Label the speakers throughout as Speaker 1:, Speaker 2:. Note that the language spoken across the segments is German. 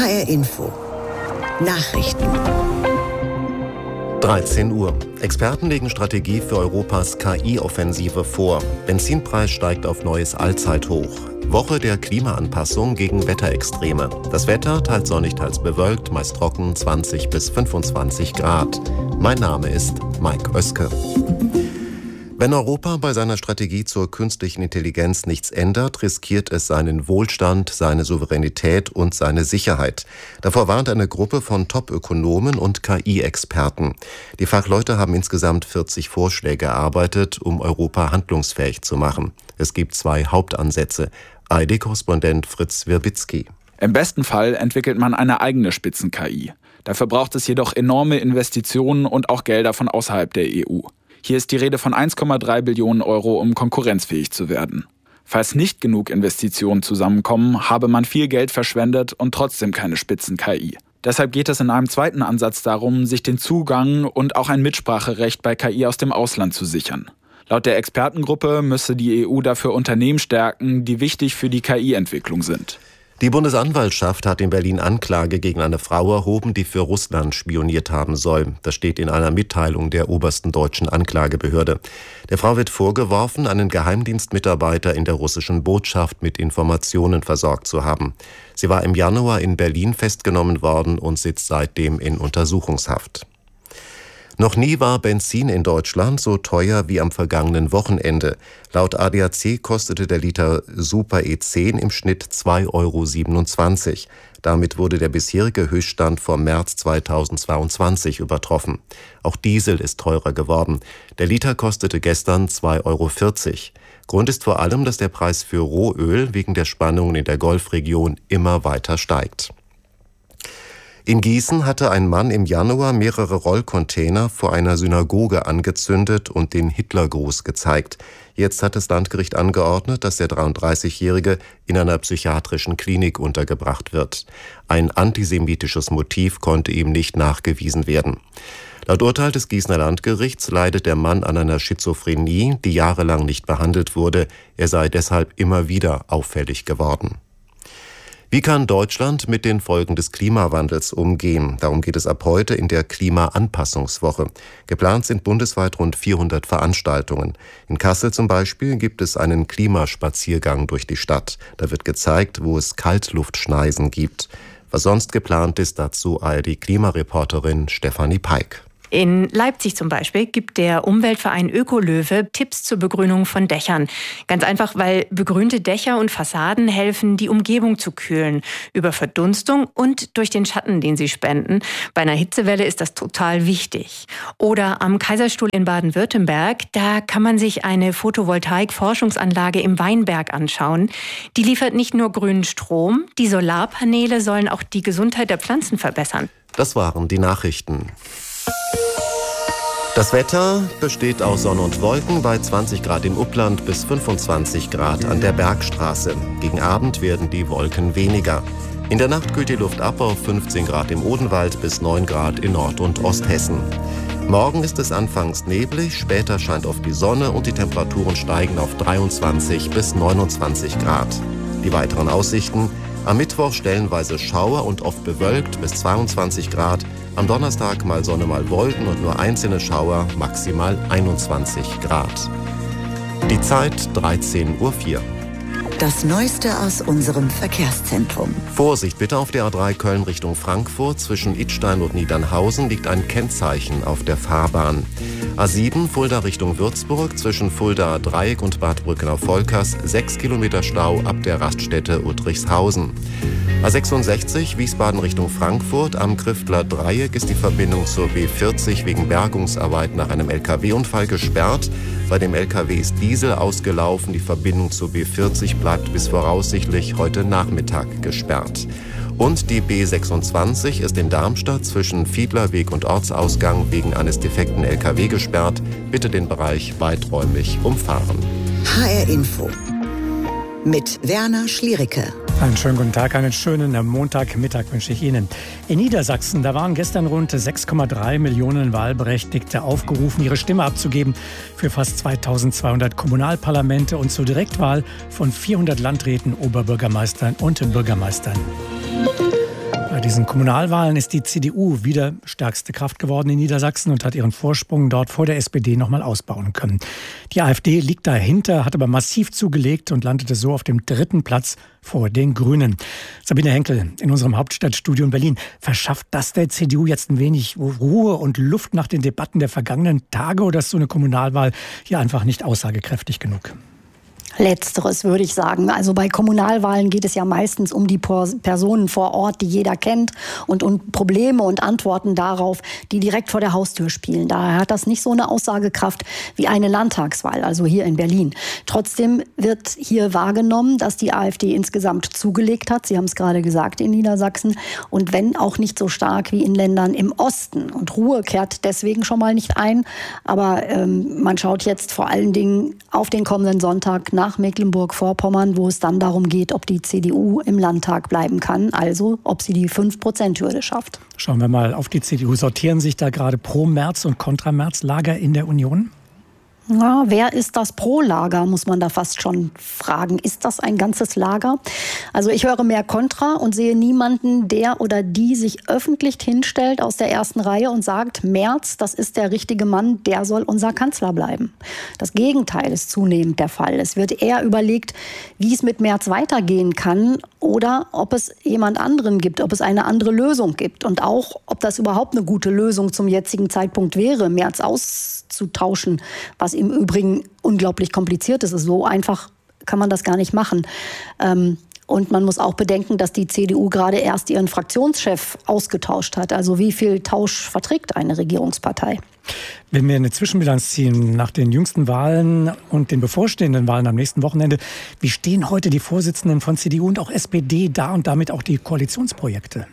Speaker 1: HR Info. Nachrichten.
Speaker 2: 13 Uhr. Experten legen Strategie für Europas KI-Offensive vor. Benzinpreis steigt auf neues Allzeithoch. Woche der Klimaanpassung gegen Wetterextreme. Das Wetter teils sonnig, teils bewölkt, meist trocken, 20 bis 25 Grad. Mein Name ist Mike Oeske. Wenn Europa bei seiner Strategie zur künstlichen Intelligenz nichts ändert, riskiert es seinen Wohlstand, seine Souveränität und seine Sicherheit. Davor warnt eine Gruppe von Top-Ökonomen und KI-Experten. Die Fachleute haben insgesamt 40 Vorschläge erarbeitet, um Europa handlungsfähig zu machen. Es gibt 2 Hauptansätze. ARD-Korrespondent Fritz Wirbitzki.
Speaker 3: Im besten Fall entwickelt man eine eigene Spitzen-KI. Dafür braucht es jedoch enorme Investitionen und auch Gelder von außerhalb der EU. Hier ist die Rede von 1,3 Billionen Euro, um konkurrenzfähig zu werden. Falls nicht genug Investitionen zusammenkommen, habe man viel Geld verschwendet und trotzdem keine Spitzen-KI. Deshalb geht es in einem zweiten Ansatz darum, sich den Zugang und auch ein Mitspracherecht bei KI aus dem Ausland zu sichern. Laut der Expertengruppe müsse die EU dafür Unternehmen stärken, die wichtig für die KI-Entwicklung sind.
Speaker 2: Die Bundesanwaltschaft hat in Berlin Anklage gegen eine Frau erhoben, die für Russland spioniert haben soll. Das steht in einer Mitteilung der obersten deutschen Anklagebehörde. Der Frau wird vorgeworfen, einen Geheimdienstmitarbeiter in der russischen Botschaft mit Informationen versorgt zu haben. Sie war im Januar in Berlin festgenommen worden und sitzt seitdem in Untersuchungshaft. Noch nie war Benzin in Deutschland so teuer wie am vergangenen Wochenende. Laut ADAC kostete der Liter Super E10 im Schnitt 2,27 €. Damit wurde der bisherige Höchststand vom März 2022 übertroffen. Auch Diesel ist teurer geworden. Der Liter kostete gestern 2,40 €. Grund ist vor allem, dass der Preis für Rohöl wegen der Spannungen in der Golfregion immer weiter steigt. In Gießen hatte ein Mann im Januar mehrere Rollcontainer vor einer Synagoge angezündet und den Hitlergruß gezeigt. Jetzt hat das Landgericht angeordnet, dass der 33-Jährige in einer psychiatrischen Klinik untergebracht wird. Ein antisemitisches Motiv konnte ihm nicht nachgewiesen werden. Laut Urteil des Gießener Landgerichts leidet der Mann an einer Schizophrenie, die jahrelang nicht behandelt wurde. Er sei deshalb immer wieder auffällig geworden. Wie kann Deutschland mit den Folgen des Klimawandels umgehen? Darum geht es ab heute in der Klimaanpassungswoche. Geplant sind bundesweit rund 400 Veranstaltungen. In Kassel zum Beispiel gibt es einen Klimaspaziergang durch die Stadt. Da wird gezeigt, wo es Kaltluftschneisen gibt. Was sonst geplant ist, dazu ARD-Klimareporterin Stefanie Peik.
Speaker 4: In Leipzig zum Beispiel gibt der Umweltverein Ökolöwe Tipps zur Begrünung von Dächern. Ganz einfach, weil begrünte Dächer und Fassaden helfen, die Umgebung zu kühlen. Über Verdunstung und durch den Schatten, den sie spenden. Bei einer Hitzewelle ist das total wichtig. Oder am Kaiserstuhl in Baden-Württemberg, da kann man sich eine Photovoltaik-Forschungsanlage im Weinberg anschauen. Die liefert nicht nur grünen Strom, die Solarpaneele sollen auch die Gesundheit der Pflanzen verbessern.
Speaker 2: Das waren die Nachrichten. Das Wetter besteht aus Sonne und Wolken bei 20 Grad im Upland bis 25 Grad an der Bergstraße. Gegen Abend werden die Wolken weniger. In der Nacht kühlt die Luft ab auf 15 Grad im Odenwald bis 9 Grad in Nord- und Osthessen. Morgen ist es anfangs neblig, später scheint oft die Sonne und die Temperaturen steigen auf 23 bis 29 Grad. Die weiteren Aussichten: am Mittwoch stellenweise Schauer und oft bewölkt bis 22 Grad. Am Donnerstag mal Sonne, mal Wolken und nur einzelne Schauer, maximal 21 Grad. Die Zeit 13:04 Uhr.
Speaker 1: Das Neueste aus unserem Verkehrszentrum.
Speaker 2: Vorsicht bitte auf der A3 Köln Richtung Frankfurt. Zwischen Idstein und Niedernhausen liegt ein Kennzeichen auf der Fahrbahn. A7 Fulda Richtung Würzburg. Zwischen Fulda Dreieck und Bad Brückenau-Volkers 6 Kilometer Stau ab der Raststätte Uttrichshausen. A66 Wiesbaden Richtung Frankfurt. Am Griftler Dreieck ist die Verbindung zur B40 wegen Bergungsarbeit nach einem LKW-Unfall gesperrt. Bei dem LKW ist Diesel ausgelaufen. Die Verbindung zur B40 bleibt bis voraussichtlich heute Nachmittag gesperrt. Und die B26 ist in Darmstadt zwischen Fiedlerweg und Ortsausgang wegen eines defekten LKW gesperrt. Bitte den Bereich weiträumig umfahren.
Speaker 1: HR Info mit Werner Schliericke.
Speaker 5: Einen schönen guten Tag, einen schönen Montagmittag wünsche ich Ihnen. In Niedersachsen, da waren gestern rund 6,3 Millionen Wahlberechtigte aufgerufen, ihre Stimme abzugeben für fast 2200 Kommunalparlamente und zur Direktwahl von 400 Landräten, Oberbürgermeistern und Bürgermeistern. Bei diesen Kommunalwahlen ist die CDU wieder stärkste Kraft geworden in Niedersachsen und hat ihren Vorsprung dort vor der SPD nochmal ausbauen können. Die AfD liegt dahinter, hat aber massiv zugelegt und landete so auf dem 3. Platz vor den Grünen. Sabine Henkel in unserem Hauptstadtstudio in Berlin. Verschafft das der CDU jetzt ein wenig Ruhe und Luft nach den Debatten der vergangenen Tage, oder ist so eine Kommunalwahl hier einfach nicht aussagekräftig genug?
Speaker 6: Letzteres würde ich sagen. Also bei Kommunalwahlen geht es ja meistens um die Personen vor Ort, die jeder kennt, und um Probleme und Antworten darauf, die direkt vor der Haustür spielen. Daher hat das nicht so eine Aussagekraft wie eine Landtagswahl, also hier in Berlin. Trotzdem wird hier wahrgenommen, dass die AfD insgesamt zugelegt hat. Sie haben es gerade gesagt, in Niedersachsen. Und wenn auch nicht so stark wie in Ländern im Osten. Und Ruhe kehrt deswegen schon mal nicht ein. Aber man schaut jetzt vor allen Dingen auf den kommenden Sonntag nach Mecklenburg-Vorpommern, wo es dann darum geht, ob die CDU im Landtag bleiben kann, also ob sie die 5%-Hürde schafft.
Speaker 5: Schauen wir mal auf die CDU. Sortieren sich da gerade Pro-Merz- und Kontra-Merz-Lager in der Union?
Speaker 6: Ja, wer ist das Pro-Lager, muss man da fast schon fragen. Ist das ein ganzes Lager? Also ich höre mehr Kontra und sehe niemanden, der oder die sich öffentlich hinstellt aus der ersten Reihe und sagt, Merz, das ist der richtige Mann, der soll unser Kanzler bleiben. Das Gegenteil ist zunehmend der Fall. Es wird eher überlegt, wie es mit Merz weitergehen kann oder ob es jemand anderen gibt, ob es eine andere Lösung gibt und auch, ob das überhaupt eine gute Lösung zum jetzigen Zeitpunkt wäre, Merz auszutauschen, was im Übrigen unglaublich kompliziert ist. So einfach kann man das gar nicht machen. Und man muss auch bedenken, dass die CDU gerade erst ihren Fraktionschef ausgetauscht hat. Also wie viel Tausch verträgt eine Regierungspartei?
Speaker 5: Wenn wir eine Zwischenbilanz ziehen nach den jüngsten Wahlen und den bevorstehenden Wahlen am nächsten Wochenende, wie stehen heute die Vorsitzenden von CDU und auch SPD da und damit auch die Koalitionsprojekte?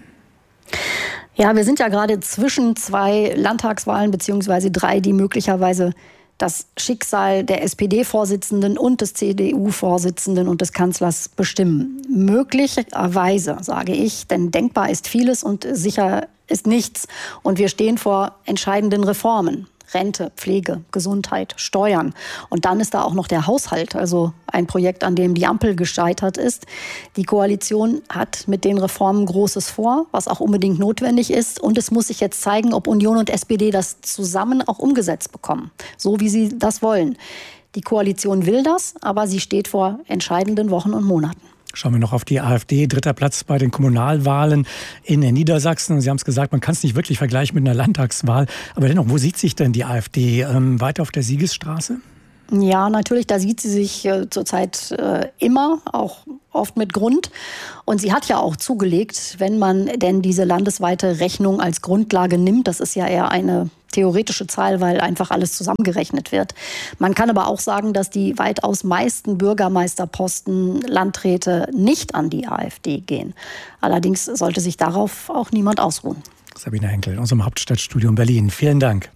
Speaker 6: Ja, wir sind ja gerade zwischen 2 Landtagswahlen beziehungsweise 3, die möglicherweise das Schicksal der SPD-Vorsitzenden und des CDU-Vorsitzenden und des Kanzlers bestimmen. Möglicherweise, sage ich, denn denkbar ist vieles und sicher ist nichts. Und wir stehen vor entscheidenden Reformen. Rente, Pflege, Gesundheit, Steuern. Und dann ist da auch noch der Haushalt, also ein Projekt, an dem die Ampel gescheitert ist. Die Koalition hat mit den Reformen Großes vor, was auch unbedingt notwendig ist. Und es muss sich jetzt zeigen, ob Union und SPD das zusammen auch umgesetzt bekommen, so wie sie das wollen. Die Koalition will das, aber sie steht vor entscheidenden Wochen und Monaten.
Speaker 5: Schauen wir noch auf die AfD. 3. Platz bei den Kommunalwahlen in Niedersachsen. Sie haben es gesagt, man kann es nicht wirklich vergleichen mit einer Landtagswahl. Aber dennoch, wo sieht sich denn die AfD? Weiter auf der Siegesstraße?
Speaker 6: Ja, natürlich, da sieht sie sich zurzeit immer, auch oft mit Grund. Und sie hat ja auch zugelegt, wenn man denn diese landesweite Rechnung als Grundlage nimmt. Das ist ja eher eine theoretische Zahl, weil einfach alles zusammengerechnet wird. Man kann aber auch sagen, dass die weitaus meisten Bürgermeisterposten, Landräte nicht an die AfD gehen. Allerdings sollte sich darauf auch niemand ausruhen.
Speaker 5: Sabine Henkel in unserem Hauptstadtstudio in Berlin. Vielen Dank.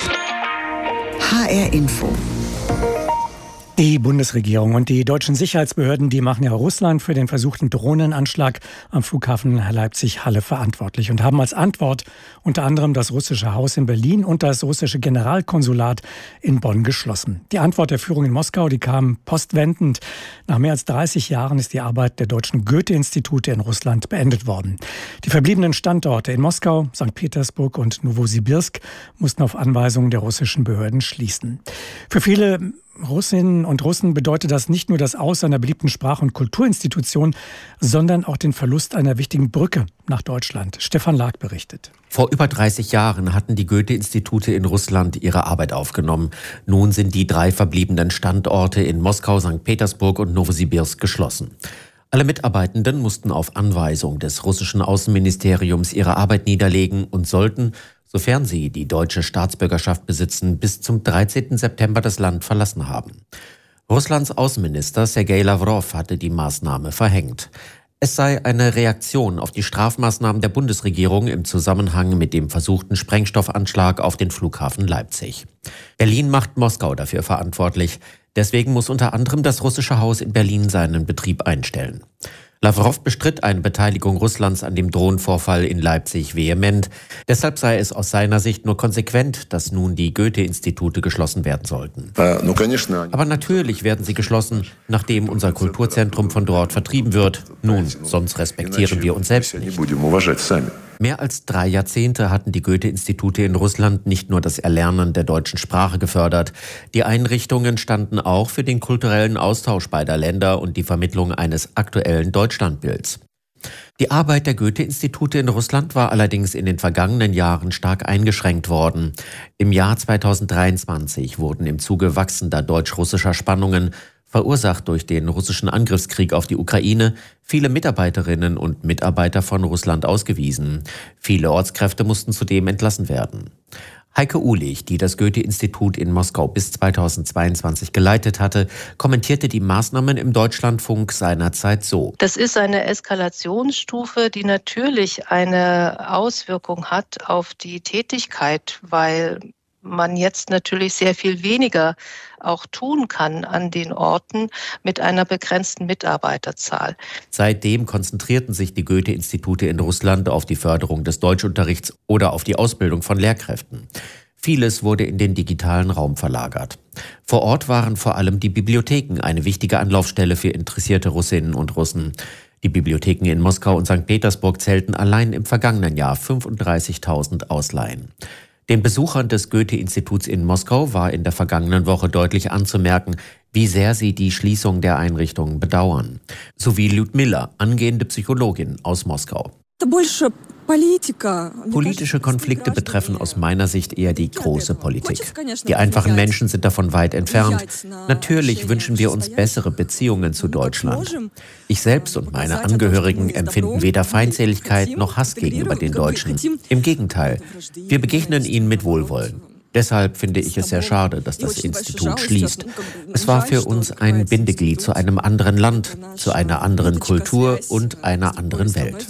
Speaker 1: HR Info.
Speaker 5: Die Bundesregierung und die deutschen Sicherheitsbehörden, die machen ja Russland für den versuchten Drohnenanschlag am Flughafen Leipzig-Halle verantwortlich und haben als Antwort unter anderem das russische Haus in Berlin und das russische Generalkonsulat in Bonn geschlossen. Die Antwort der Führung in Moskau, die kam postwendend. Nach mehr als 30 Jahren ist die Arbeit der deutschen Goethe-Institute in Russland beendet worden. Die verbliebenen Standorte in Moskau, St. Petersburg und Nowosibirsk mussten auf Anweisung der russischen Behörden schließen. Für viele Russinnen und Russen bedeutet das nicht nur das Aus einer beliebten Sprach- und Kulturinstitution, sondern auch den Verlust einer wichtigen Brücke nach Deutschland. Stefan Lag berichtet.
Speaker 7: Vor über 30 Jahren hatten die Goethe-Institute in Russland ihre Arbeit aufgenommen. Nun sind die 3 verbliebenen Standorte in Moskau, St. Petersburg und Nowosibirsk geschlossen. Alle Mitarbeitenden mussten auf Anweisung des russischen Außenministeriums ihre Arbeit niederlegen und sollten, sofern sie die deutsche Staatsbürgerschaft besitzen, bis zum 13. September das Land verlassen haben. Russlands Außenminister Sergei Lavrov hatte die Maßnahme verhängt. Es sei eine Reaktion auf die Strafmaßnahmen der Bundesregierung im Zusammenhang mit dem versuchten Sprengstoffanschlag auf den Flughafen Leipzig. Berlin macht Moskau dafür verantwortlich. Deswegen muss unter anderem das russische Haus in Berlin seinen Betrieb einstellen. Lavrov bestritt eine Beteiligung Russlands an dem Drohnenvorfall in Leipzig vehement. Deshalb sei es aus seiner Sicht nur konsequent, dass nun die Goethe-Institute geschlossen werden sollten. Aber natürlich werden sie geschlossen, nachdem unser Kulturzentrum von dort vertrieben wird. Nun, sonst respektieren wir uns selbst nicht. Mehr als 3 Jahrzehnte hatten die Goethe-Institute in Russland nicht nur das Erlernen der deutschen Sprache gefördert. Die Einrichtungen standen auch für den kulturellen Austausch beider Länder und die Vermittlung eines aktuellen Deutschlandbilds. Die Arbeit der Goethe-Institute in Russland war allerdings in den vergangenen Jahren stark eingeschränkt worden. Im Jahr 2023 wurden im Zuge wachsender deutsch-russischer Spannungen, verursacht durch den russischen Angriffskrieg auf die Ukraine, viele Mitarbeiterinnen und Mitarbeiter von Russland ausgewiesen. Viele Ortskräfte mussten zudem entlassen werden. Heike Uhlich, die das Goethe-Institut in Moskau bis 2022 geleitet hatte, kommentierte die Maßnahmen im Deutschlandfunk seinerzeit so:
Speaker 8: Das ist eine Eskalationsstufe, die natürlich eine Auswirkung hat auf die Tätigkeit, weil man jetzt natürlich sehr viel weniger auch tun kann an den Orten mit einer begrenzten Mitarbeiterzahl.
Speaker 7: Seitdem konzentrierten sich die Goethe-Institute in Russland auf die Förderung des Deutschunterrichts oder auf die Ausbildung von Lehrkräften. Vieles wurde in den digitalen Raum verlagert. Vor Ort waren vor allem die Bibliotheken eine wichtige Anlaufstelle für interessierte Russinnen und Russen. Die Bibliotheken in Moskau und St. Petersburg zählten allein im vergangenen Jahr 35.000 Ausleihen. Den Besuchern des Goethe-Instituts in Moskau war in der vergangenen Woche deutlich anzumerken, wie sehr sie die Schließung der Einrichtungen bedauern. So wie Lyudmila, angehende Psychologin aus Moskau. Politische Konflikte betreffen aus meiner Sicht eher die große Politik. Die einfachen Menschen sind davon weit entfernt. Natürlich wünschen wir uns bessere Beziehungen zu Deutschland. Ich selbst und meine Angehörigen empfinden weder Feindseligkeit noch Hass gegenüber den Deutschen. Im Gegenteil, wir begegnen ihnen mit Wohlwollen. Deshalb finde ich es sehr schade, dass das Institut schließt. Es war für uns ein Bindeglied zu einem anderen Land, zu einer anderen Kultur und einer anderen Welt.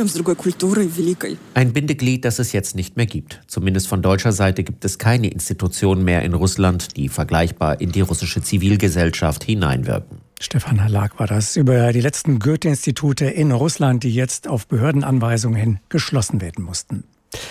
Speaker 7: Ein Bindeglied, das es jetzt nicht mehr gibt. Zumindest von deutscher Seite gibt es keine Institutionen mehr in Russland, die vergleichbar in die russische Zivilgesellschaft hineinwirken.
Speaker 5: Stefan Halag war das über die letzten Goethe-Institute in Russland, die jetzt auf Behördenanweisung hin geschlossen werden mussten.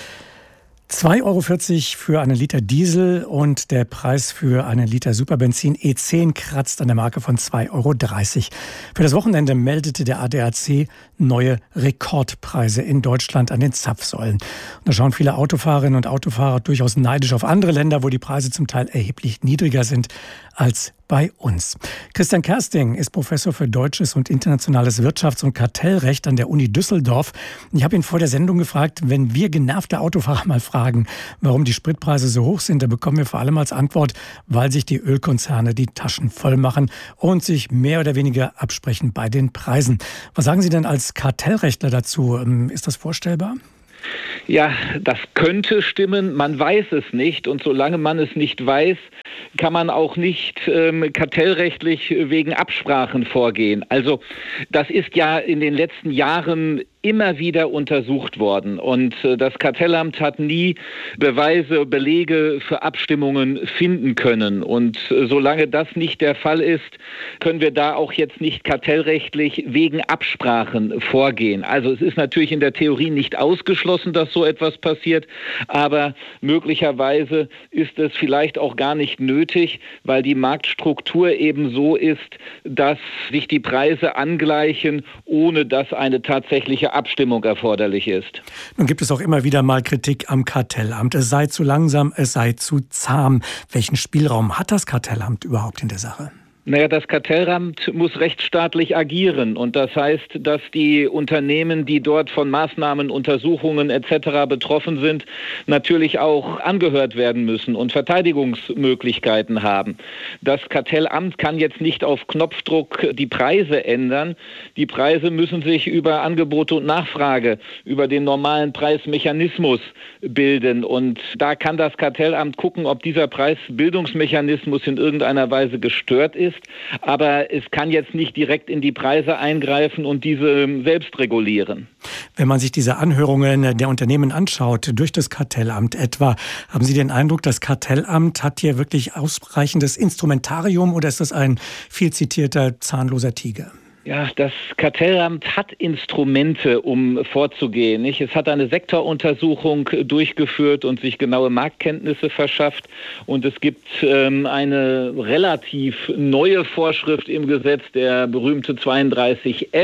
Speaker 5: 2,40 € für einen Liter Diesel und der Preis für einen Liter Superbenzin E10 kratzt an der Marke von 2,30 €. Für das Wochenende meldete der ADAC neue Rekordpreise in Deutschland an den Zapfsäulen. Und da schauen viele Autofahrerinnen und Autofahrer durchaus neidisch auf andere Länder, wo die Preise zum Teil erheblich niedriger sind als bei uns. Christian Kersting ist Professor für Deutsches und Internationales Wirtschafts- und Kartellrecht an der Uni Düsseldorf. Ich habe ihn vor der Sendung gefragt, wenn wir genervte Autofahrer mal fragen, warum die Spritpreise so hoch sind, da bekommen wir vor allem als Antwort, weil sich die Ölkonzerne die Taschen voll machen und sich mehr oder weniger absprechen bei den Preisen. Was sagen Sie denn als Kartellrechtler dazu? Ist das vorstellbar?
Speaker 9: Ja, das könnte stimmen, man weiß es nicht und solange man es nicht weiß, kann man auch nicht kartellrechtlich wegen Absprachen vorgehen. Also das ist ja in den letzten Jahren immer wieder untersucht worden und das Kartellamt hat nie Beweise, Belege für Abstimmungen finden können und solange das nicht der Fall ist, können wir da auch jetzt nicht kartellrechtlich wegen Absprachen vorgehen. Also es ist natürlich in der Theorie nicht ausgeschlossen, dass so etwas passiert, aber möglicherweise ist es vielleicht auch gar nicht nötig, weil die Marktstruktur eben so ist, dass sich die Preise angleichen, ohne dass eine tatsächliche Abstimmung erforderlich ist.
Speaker 5: Nun gibt es auch immer wieder mal Kritik am Kartellamt. Es sei zu langsam, es sei zu zahm. Welchen Spielraum hat das Kartellamt überhaupt in der Sache?
Speaker 9: Naja, das Kartellamt muss rechtsstaatlich agieren und das heißt, dass die Unternehmen, die dort von Maßnahmen, Untersuchungen etc. betroffen sind, natürlich auch angehört werden müssen und Verteidigungsmöglichkeiten haben. Das Kartellamt kann jetzt nicht auf Knopfdruck die Preise ändern. Die Preise müssen sich über Angebot und Nachfrage, über den normalen Preismechanismus bilden und da kann das Kartellamt gucken, ob dieser Preisbildungsmechanismus in irgendeiner Weise gestört ist. Aber es kann jetzt nicht direkt in die Preise eingreifen und diese selbst regulieren.
Speaker 5: Wenn man sich diese Anhörungen der Unternehmen anschaut, durch das Kartellamt etwa, haben Sie den Eindruck, das Kartellamt hat hier wirklich ausreichendes Instrumentarium oder ist das ein viel zitierter zahnloser Tiger?
Speaker 9: Ja, das Kartellamt hat Instrumente, um vorzugehen. Nicht? Es hat eine Sektoruntersuchung durchgeführt und sich genaue Marktkenntnisse verschafft. Und es gibt eine relativ neue Vorschrift im Gesetz, der berühmte 32f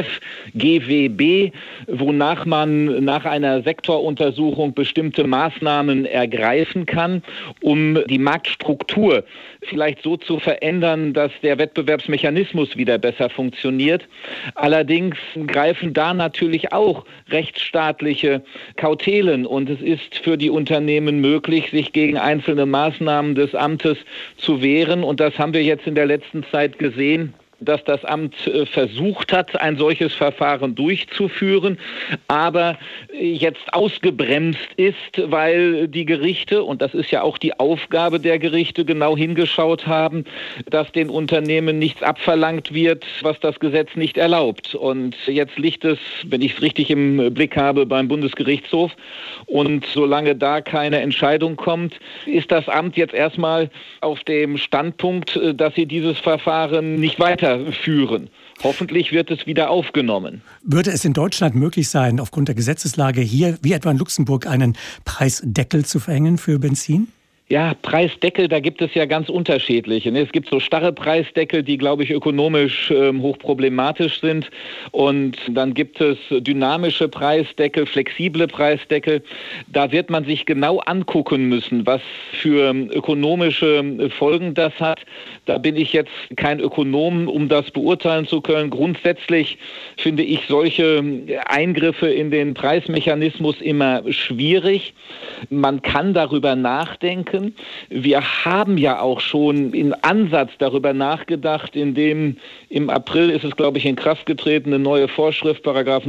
Speaker 9: GWB, wonach man nach einer Sektoruntersuchung bestimmte Maßnahmen ergreifen kann, um die Marktstruktur vielleicht so zu verändern, dass der Wettbewerbsmechanismus wieder besser funktioniert. Allerdings greifen da natürlich auch rechtsstaatliche Kautelen und es ist für die Unternehmen möglich, sich gegen einzelne Maßnahmen des Amtes zu wehren und das haben wir jetzt in der letzten Zeit gesehen, dass das Amt versucht hat, ein solches Verfahren durchzuführen, aber jetzt ausgebremst ist, weil die Gerichte, und das ist ja auch die Aufgabe der Gerichte, genau hingeschaut haben, dass den Unternehmen nichts abverlangt wird, was das Gesetz nicht erlaubt. Und jetzt liegt es, wenn ich es richtig im Blick habe, beim Bundesgerichtshof. Und solange da keine Entscheidung kommt, ist das Amt jetzt erstmal auf dem Standpunkt, dass sie dieses Verfahren nicht weiterführen. Hoffentlich wird es wieder aufgenommen.
Speaker 5: Würde es in Deutschland möglich sein, aufgrund der Gesetzeslage hier, wie etwa in Luxemburg, einen Preisdeckel zu verhängen für Benzin?
Speaker 9: Ja, Preisdeckel, da gibt es ja ganz unterschiedliche. Es gibt so starre Preisdeckel, die, glaube ich, ökonomisch hochproblematisch sind. Und dann gibt es dynamische Preisdeckel, flexible Preisdeckel. Da wird man sich genau angucken müssen, was für ökonomische Folgen das hat. Da bin ich jetzt kein Ökonom, um das beurteilen zu können. Grundsätzlich finde ich solche Eingriffe in den Preismechanismus immer schwierig. Man kann darüber nachdenken. Wir haben ja auch schon im Ansatz darüber nachgedacht, indem im April ist es, glaube ich, in Kraft getreten, eine neue Vorschrift, Paragraph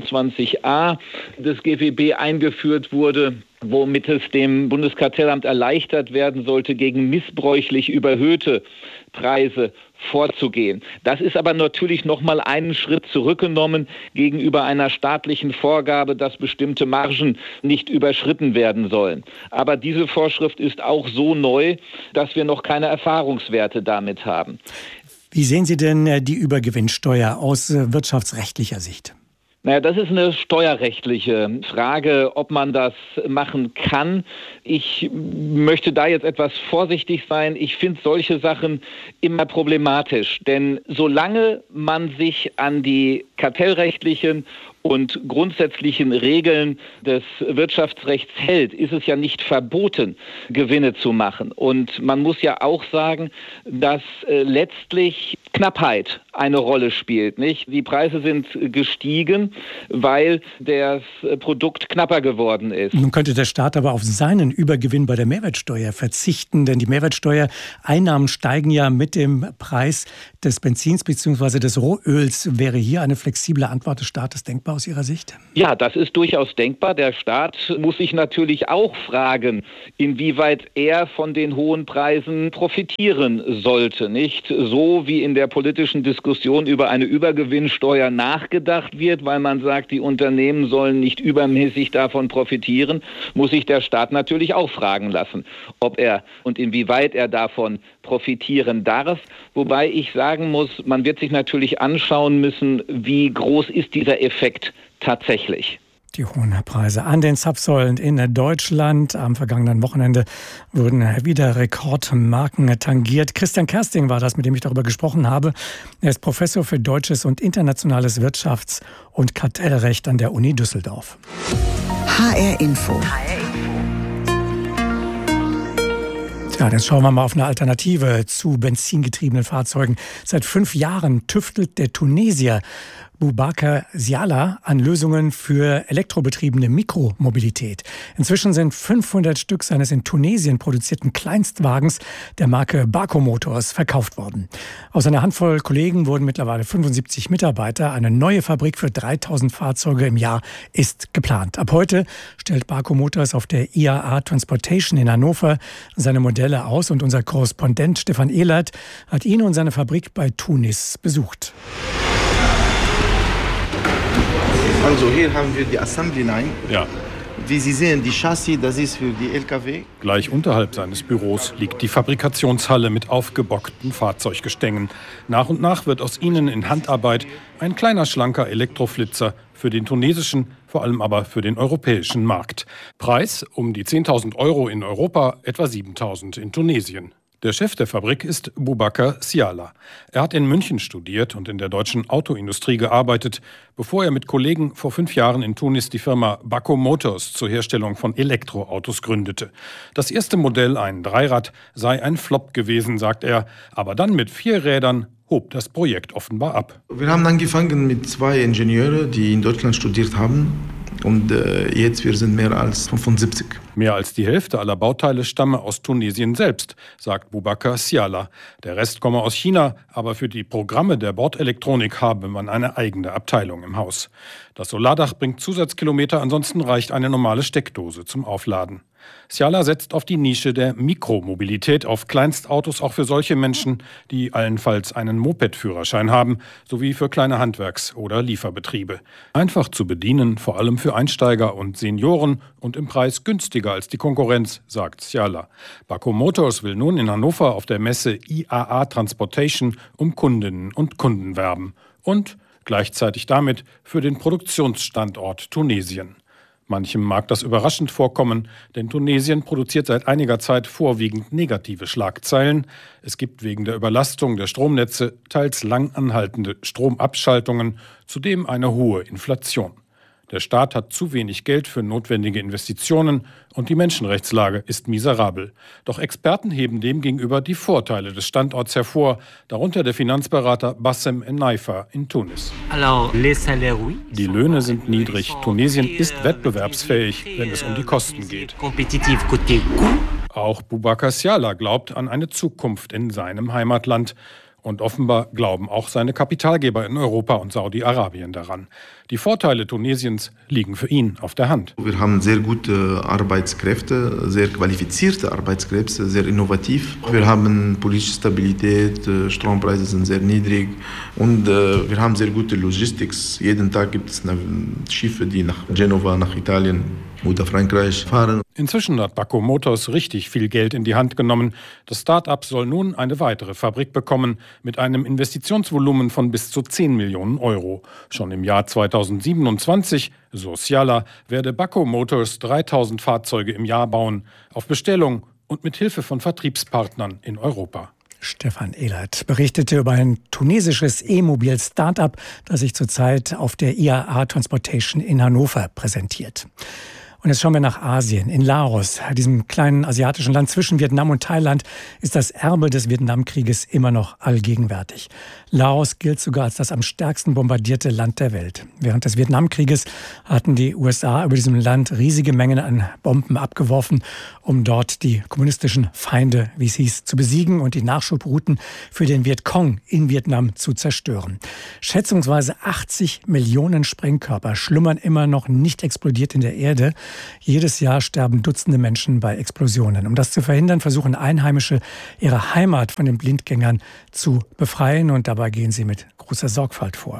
Speaker 9: 29a des GWB eingeführt wurde, womit es dem Bundeskartellamt erleichtert werden sollte, gegen missbräuchlich überhöhte Preise vorzugehen. Das ist aber natürlich noch mal einen Schritt zurückgenommen gegenüber einer staatlichen Vorgabe, dass bestimmte Margen nicht überschritten werden sollen. Aber diese Vorschrift ist auch so neu, dass wir noch keine Erfahrungswerte damit haben.
Speaker 5: Wie sehen Sie denn die Übergewinnsteuer aus wirtschaftsrechtlicher Sicht?
Speaker 9: Naja, das ist eine steuerrechtliche Frage, ob man das machen kann. Ich möchte da jetzt etwas vorsichtig sein. Ich finde solche Sachen immer problematisch, denn solange man sich an die kartellrechtlichen und grundsätzlichen Regeln des Wirtschaftsrechts hält, ist es ja nicht verboten, Gewinne zu machen. Und man muss ja auch sagen, dass letztlich Knappheit eine Rolle spielt, nicht? Die Preise sind gestiegen, weil das Produkt knapper geworden ist.
Speaker 5: Nun könnte der Staat aber auf seinen Übergewinn bei der Mehrwertsteuer verzichten, denn die Mehrwertsteuereinnahmen steigen ja mit dem Preis des Benzins bzw. des Rohöls. Wäre hier eine flexible Antwort des Staates denkbar aus Ihrer Sicht?
Speaker 9: Ja, das ist durchaus denkbar. Der Staat muss sich natürlich auch fragen, inwieweit er von den hohen Preisen profitieren sollte, nicht? So wie in der politischen Diskussion über eine Übergewinnsteuer nachgedacht wird, weil man sagt, die Unternehmen sollen nicht übermäßig davon profitieren, muss sich der Staat natürlich auch fragen lassen, ob er und inwieweit er davon profitieren darf. Wobei ich sagen muss, man wird sich natürlich anschauen müssen, wie groß ist dieser Effekt tatsächlich.
Speaker 5: Die hohen Preise an den Zapfsäulen in Deutschland. Am vergangenen Wochenende wurden wieder Rekordmarken tangiert. Christian Kersting war das, mit dem ich darüber gesprochen habe. Er ist Professor für Deutsches und Internationales Wirtschafts- und Kartellrecht an der Uni Düsseldorf.
Speaker 1: HR Info.
Speaker 5: Ja, jetzt schauen wir mal auf eine Alternative zu benzingetriebenen Fahrzeugen. Seit 5 Jahren tüftelt der Tunesier Boubacar Ziala an Lösungen für elektrobetriebene Mikromobilität. Inzwischen sind 500 Stück seines in Tunesien produzierten Kleinstwagens der Marke Bako Motors verkauft worden. Aus einer Handvoll Kollegen wurden mittlerweile 75 Mitarbeiter. Eine neue Fabrik für 3000 Fahrzeuge im Jahr ist geplant. Ab heute stellt Bako Motors auf der IAA Transportation in Hannover seine Modelle aus und unser Korrespondent Stefan Ehlert hat ihn und seine Fabrik bei Tunis besucht.
Speaker 10: Also hier haben wir die Assembly Line.
Speaker 11: Ja.
Speaker 10: Wie Sie sehen, die Chassis, das ist für die LKW.
Speaker 11: Gleich unterhalb seines Büros liegt die Fabrikationshalle mit aufgebockten Fahrzeuggestängen. Nach und nach wird aus ihnen in Handarbeit ein kleiner, schlanker Elektroflitzer für den tunesischen, vor allem aber für den europäischen Markt. Preis um die 10.000 € in Europa, etwa 7.000 in Tunesien. Der Chef der Fabrik ist Boubacar Siala. Er hat in München studiert und in der deutschen Autoindustrie gearbeitet, bevor er mit Kollegen vor 5 Jahren in Tunis die Firma Bako Motors zur Herstellung von Elektroautos gründete. Das erste Modell, ein Dreirad, sei ein Flop gewesen, sagt er, aber dann mit 4 Rädern hob das Projekt offenbar ab.
Speaker 10: Wir haben angefangen mit 2 Ingenieuren, die in Deutschland studiert haben. Und jetzt wir sind mehr als 75.
Speaker 11: Mehr als die Hälfte aller Bauteile stamme aus Tunesien selbst, sagt Boubacar Siala. Der Rest komme aus China, aber für die Programme der Bordelektronik habe man eine eigene Abteilung im Haus. Das Solardach bringt Zusatzkilometer, ansonsten reicht eine normale Steckdose zum Aufladen. Siala setzt auf die Nische der Mikromobilität, auf Kleinstautos auch für solche Menschen, die allenfalls einen Moped-Führerschein haben, sowie für kleine Handwerks- oder Lieferbetriebe. Einfach zu bedienen, vor allem für Einsteiger und Senioren und im Preis günstiger als die Konkurrenz, sagt Siala. Bako Motors will nun in Hannover auf der Messe IAA Transportation um Kundinnen und Kunden werben und gleichzeitig damit für den Produktionsstandort Tunesien. Manchem mag das überraschend vorkommen, denn Tunesien produziert seit einiger Zeit vorwiegend negative Schlagzeilen. Es gibt wegen der Überlastung der Stromnetze teils lang anhaltende Stromabschaltungen, zudem eine hohe Inflation. Der Staat hat zu wenig Geld für notwendige Investitionen und die Menschenrechtslage ist miserabel. Doch Experten heben demgegenüber die Vorteile des Standorts hervor, darunter der Finanzberater Bassem Ennaifa in Tunis. Die Löhne sind niedrig. Tunesien ist wettbewerbsfähig, wenn es um die Kosten geht. Auch Boubacar Siala glaubt an eine Zukunft in seinem Heimatland. Und offenbar glauben auch seine Kapitalgeber in Europa und Saudi-Arabien daran. Die Vorteile Tunesiens liegen für ihn auf der Hand.
Speaker 10: Wir haben sehr gute Arbeitskräfte, sehr qualifizierte Arbeitskräfte, sehr innovativ. Wir haben politische Stabilität, Strompreise sind sehr niedrig und wir haben sehr gute Logistik. Jeden Tag gibt es Schiffe, die nach Genova, nach Italien oder Frankreich fahren.
Speaker 11: Inzwischen hat Bako Motors richtig viel Geld in die Hand genommen. Das Start-up soll nun eine weitere Fabrik bekommen mit einem Investitionsvolumen von bis zu 10 Millionen €. Schon im Jahr 2027, so Siala, werde Bako Motors 3000 Fahrzeuge im Jahr bauen, auf Bestellung und mit Hilfe von Vertriebspartnern in Europa.
Speaker 5: Stefan Ehlert berichtete über ein tunesisches E-Mobil-Startup, das sich zurzeit auf der IAA Transportation in Hannover präsentiert. Und jetzt schauen wir nach Asien. In Laos, diesem kleinen asiatischen Land zwischen Vietnam und Thailand, ist das Erbe des Vietnamkrieges immer noch allgegenwärtig. Laos gilt sogar als das am stärksten bombardierte Land der Welt. Während des Vietnamkrieges hatten die USA über diesem Land riesige Mengen an Bomben abgeworfen, um dort die kommunistischen Feinde, wie es hieß, zu besiegen und die Nachschubrouten für den Vietcong in Vietnam zu zerstören. Schätzungsweise 80 Millionen Sprengkörper schlummern immer noch nicht explodiert in der Erde. Jedes Jahr sterben Dutzende Menschen bei Explosionen. Um das zu verhindern, versuchen Einheimische, ihre Heimat von den Blindgängern zu befreien. Und dabei gehen sie mit großer Sorgfalt vor.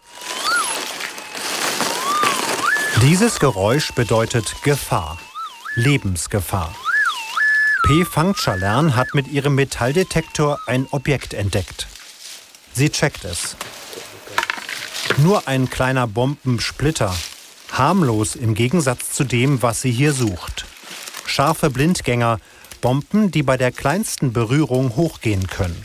Speaker 12: Dieses Geräusch bedeutet Gefahr. Lebensgefahr. P. Phangchalern hat mit ihrem Metalldetektor ein Objekt entdeckt. Sie checkt es. Nur ein kleiner Bombensplitter. Harmlos im Gegensatz zu dem, was sie hier sucht. Scharfe Blindgänger, Bomben, die bei der kleinsten Berührung hochgehen können.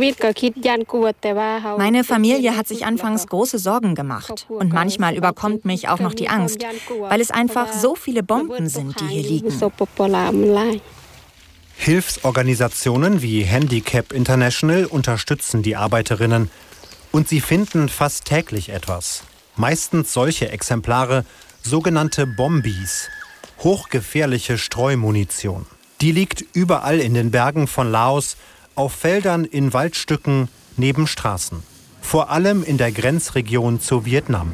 Speaker 13: Meine Familie hat sich anfangs große Sorgen gemacht. Und manchmal überkommt mich auch noch die Angst, weil es einfach so viele Bomben sind, die hier liegen.
Speaker 12: Hilfsorganisationen wie Handicap International unterstützen die Arbeiterinnen. Und sie finden fast täglich etwas. Meistens solche Exemplare, sogenannte Bombis, hochgefährliche Streumunition. Die liegt überall in den Bergen von Laos, auf Feldern, in Waldstücken, neben Straßen. Vor allem in der Grenzregion zu Vietnam.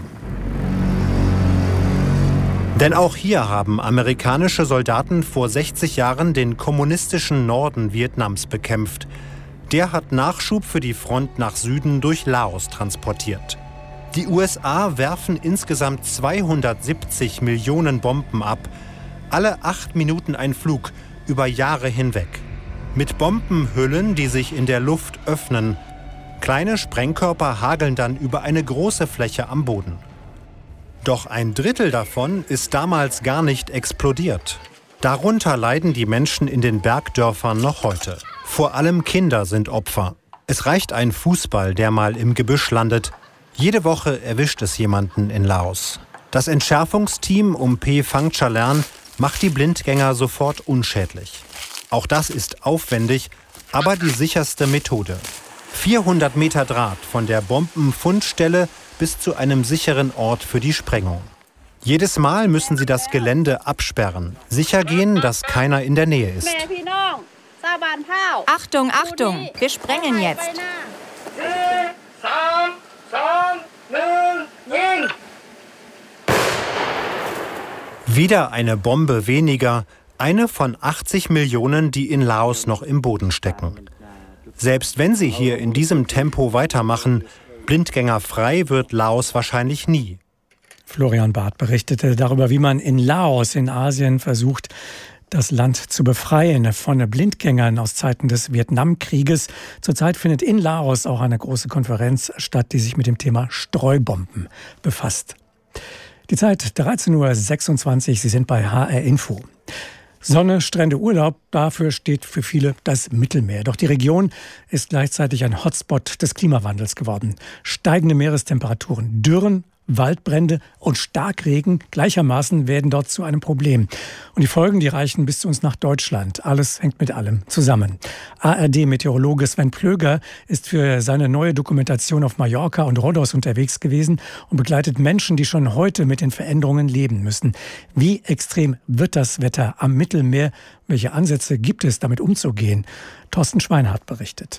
Speaker 12: Denn auch hier haben amerikanische Soldaten vor 60 Jahren den kommunistischen Norden Vietnams bekämpft. Der hat Nachschub für die Front nach Süden durch Laos transportiert. Die USA werfen insgesamt 270 Millionen Bomben ab. Alle 8 Minuten ein Flug, über Jahre hinweg. Mit Bombenhüllen, die sich in der Luft öffnen. Kleine Sprengkörper hageln dann über eine große Fläche am Boden. Doch ein Drittel davon ist damals gar nicht explodiert. Darunter leiden die Menschen in den Bergdörfern noch heute. Vor allem Kinder sind Opfer. Es reicht ein Fußball, der mal im Gebüsch landet. Jede Woche erwischt es jemanden in Laos. Das Entschärfungsteam um P. Phangchalerm macht die Blindgänger sofort unschädlich. Auch das ist aufwendig, aber die sicherste Methode. 400 Meter Draht von der Bombenfundstelle bis zu einem sicheren Ort für die Sprengung. Jedes Mal müssen sie das Gelände absperren, sicher gehen, dass keiner in der Nähe ist.
Speaker 13: Achtung, Achtung, wir sprengen jetzt.
Speaker 12: Wieder eine Bombe weniger, eine von 80 Millionen, die in Laos noch im Boden stecken. Selbst wenn sie hier in diesem Tempo weitermachen, blindgängerfrei wird Laos wahrscheinlich nie.
Speaker 5: Florian Barth berichtete darüber, wie man in Laos in Asien versucht, das Land zu befreien von Blindgängern aus Zeiten des Vietnamkrieges. Zurzeit findet in Laos auch eine große Konferenz statt, die sich mit dem Thema Streubomben befasst. Die Zeit 13.26 Uhr, Sie sind bei HR Info. Sonne, Strände, Urlaub, dafür steht für viele das Mittelmeer. Doch die Region ist gleichzeitig ein Hotspot des Klimawandels geworden. Steigende Meerestemperaturen, Dürren, Waldbrände und Starkregen gleichermaßen werden dort zu einem Problem. Und die Folgen, die reichen bis zu uns nach Deutschland. Alles hängt mit allem zusammen. ARD-Meteorologe Sven Plöger ist für seine neue Dokumentation auf Mallorca und Rhodos unterwegs gewesen und begleitet Menschen, die schon heute mit den Veränderungen leben müssen. Wie extrem wird das Wetter am Mittelmeer? Welche Ansätze gibt es, damit umzugehen? Thorsten Schweinhardt berichtet.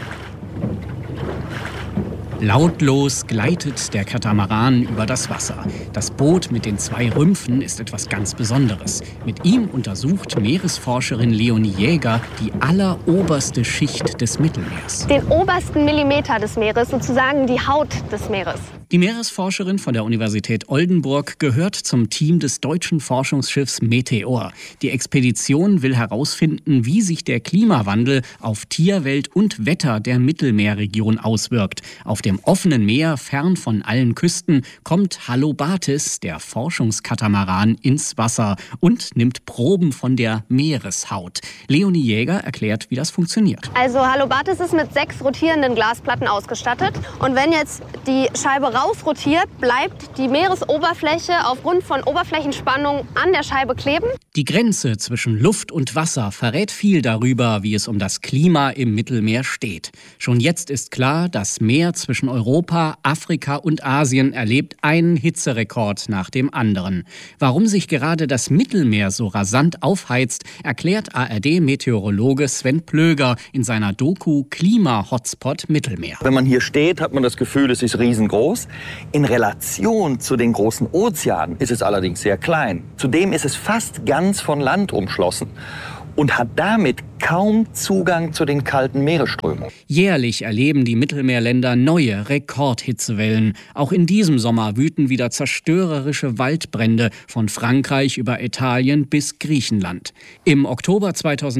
Speaker 14: Lautlos gleitet der Katamaran über das Wasser. Das Boot mit den 2 Rümpfen ist etwas ganz Besonderes. Mit ihm untersucht Meeresforscherin Leonie Jäger die alleroberste Schicht des Mittelmeers.
Speaker 15: Den obersten Millimeter des Meeres, sozusagen die Haut des Meeres.
Speaker 14: Die Meeresforscherin von der Universität Oldenburg gehört zum Team des deutschen Forschungsschiffs Meteor. Die Expedition will herausfinden, wie sich der Klimawandel auf Tierwelt und Wetter der Mittelmeerregion auswirkt. Auf dem offenen Meer, fern von allen Küsten, kommt Halobatis, der Forschungskatamaran, ins Wasser und nimmt Proben von der Meereshaut. Leonie Jäger erklärt, wie das funktioniert.
Speaker 15: Also Halobatis ist mit 6 rotierenden Glasplatten ausgestattet. Und wenn jetzt die Scheibe rausrotiert, bleibt die Meeresoberfläche aufgrund von Oberflächenspannung an der Scheibe kleben.
Speaker 14: Die Grenze zwischen Luft und Wasser verrät viel darüber, wie es um das Klima im Mittelmeer steht. Schon jetzt ist klar, das Meer zwischen Europa, Afrika und Asien erlebt einen Hitzerekord nach dem anderen. Warum sich gerade das Mittelmeer so rasant aufheizt, erklärt ARD-Meteorologe Sven Plöger in seiner Doku Klima-Hotspot Mittelmeer.
Speaker 16: Wenn man hier steht, hat man das Gefühl, es ist riesengroß. In Relation zu den großen Ozeanen ist es allerdings sehr klein. Zudem ist es fast ganz von Land umschlossen und hat damit kaum Zugang zu den kalten Meeresströmungen.
Speaker 14: Jährlich erleben die Mittelmeerländer neue Rekordhitzewellen. Auch in diesem Sommer wüten wieder zerstörerische Waldbrände von Frankreich über Italien bis Griechenland. Im Oktober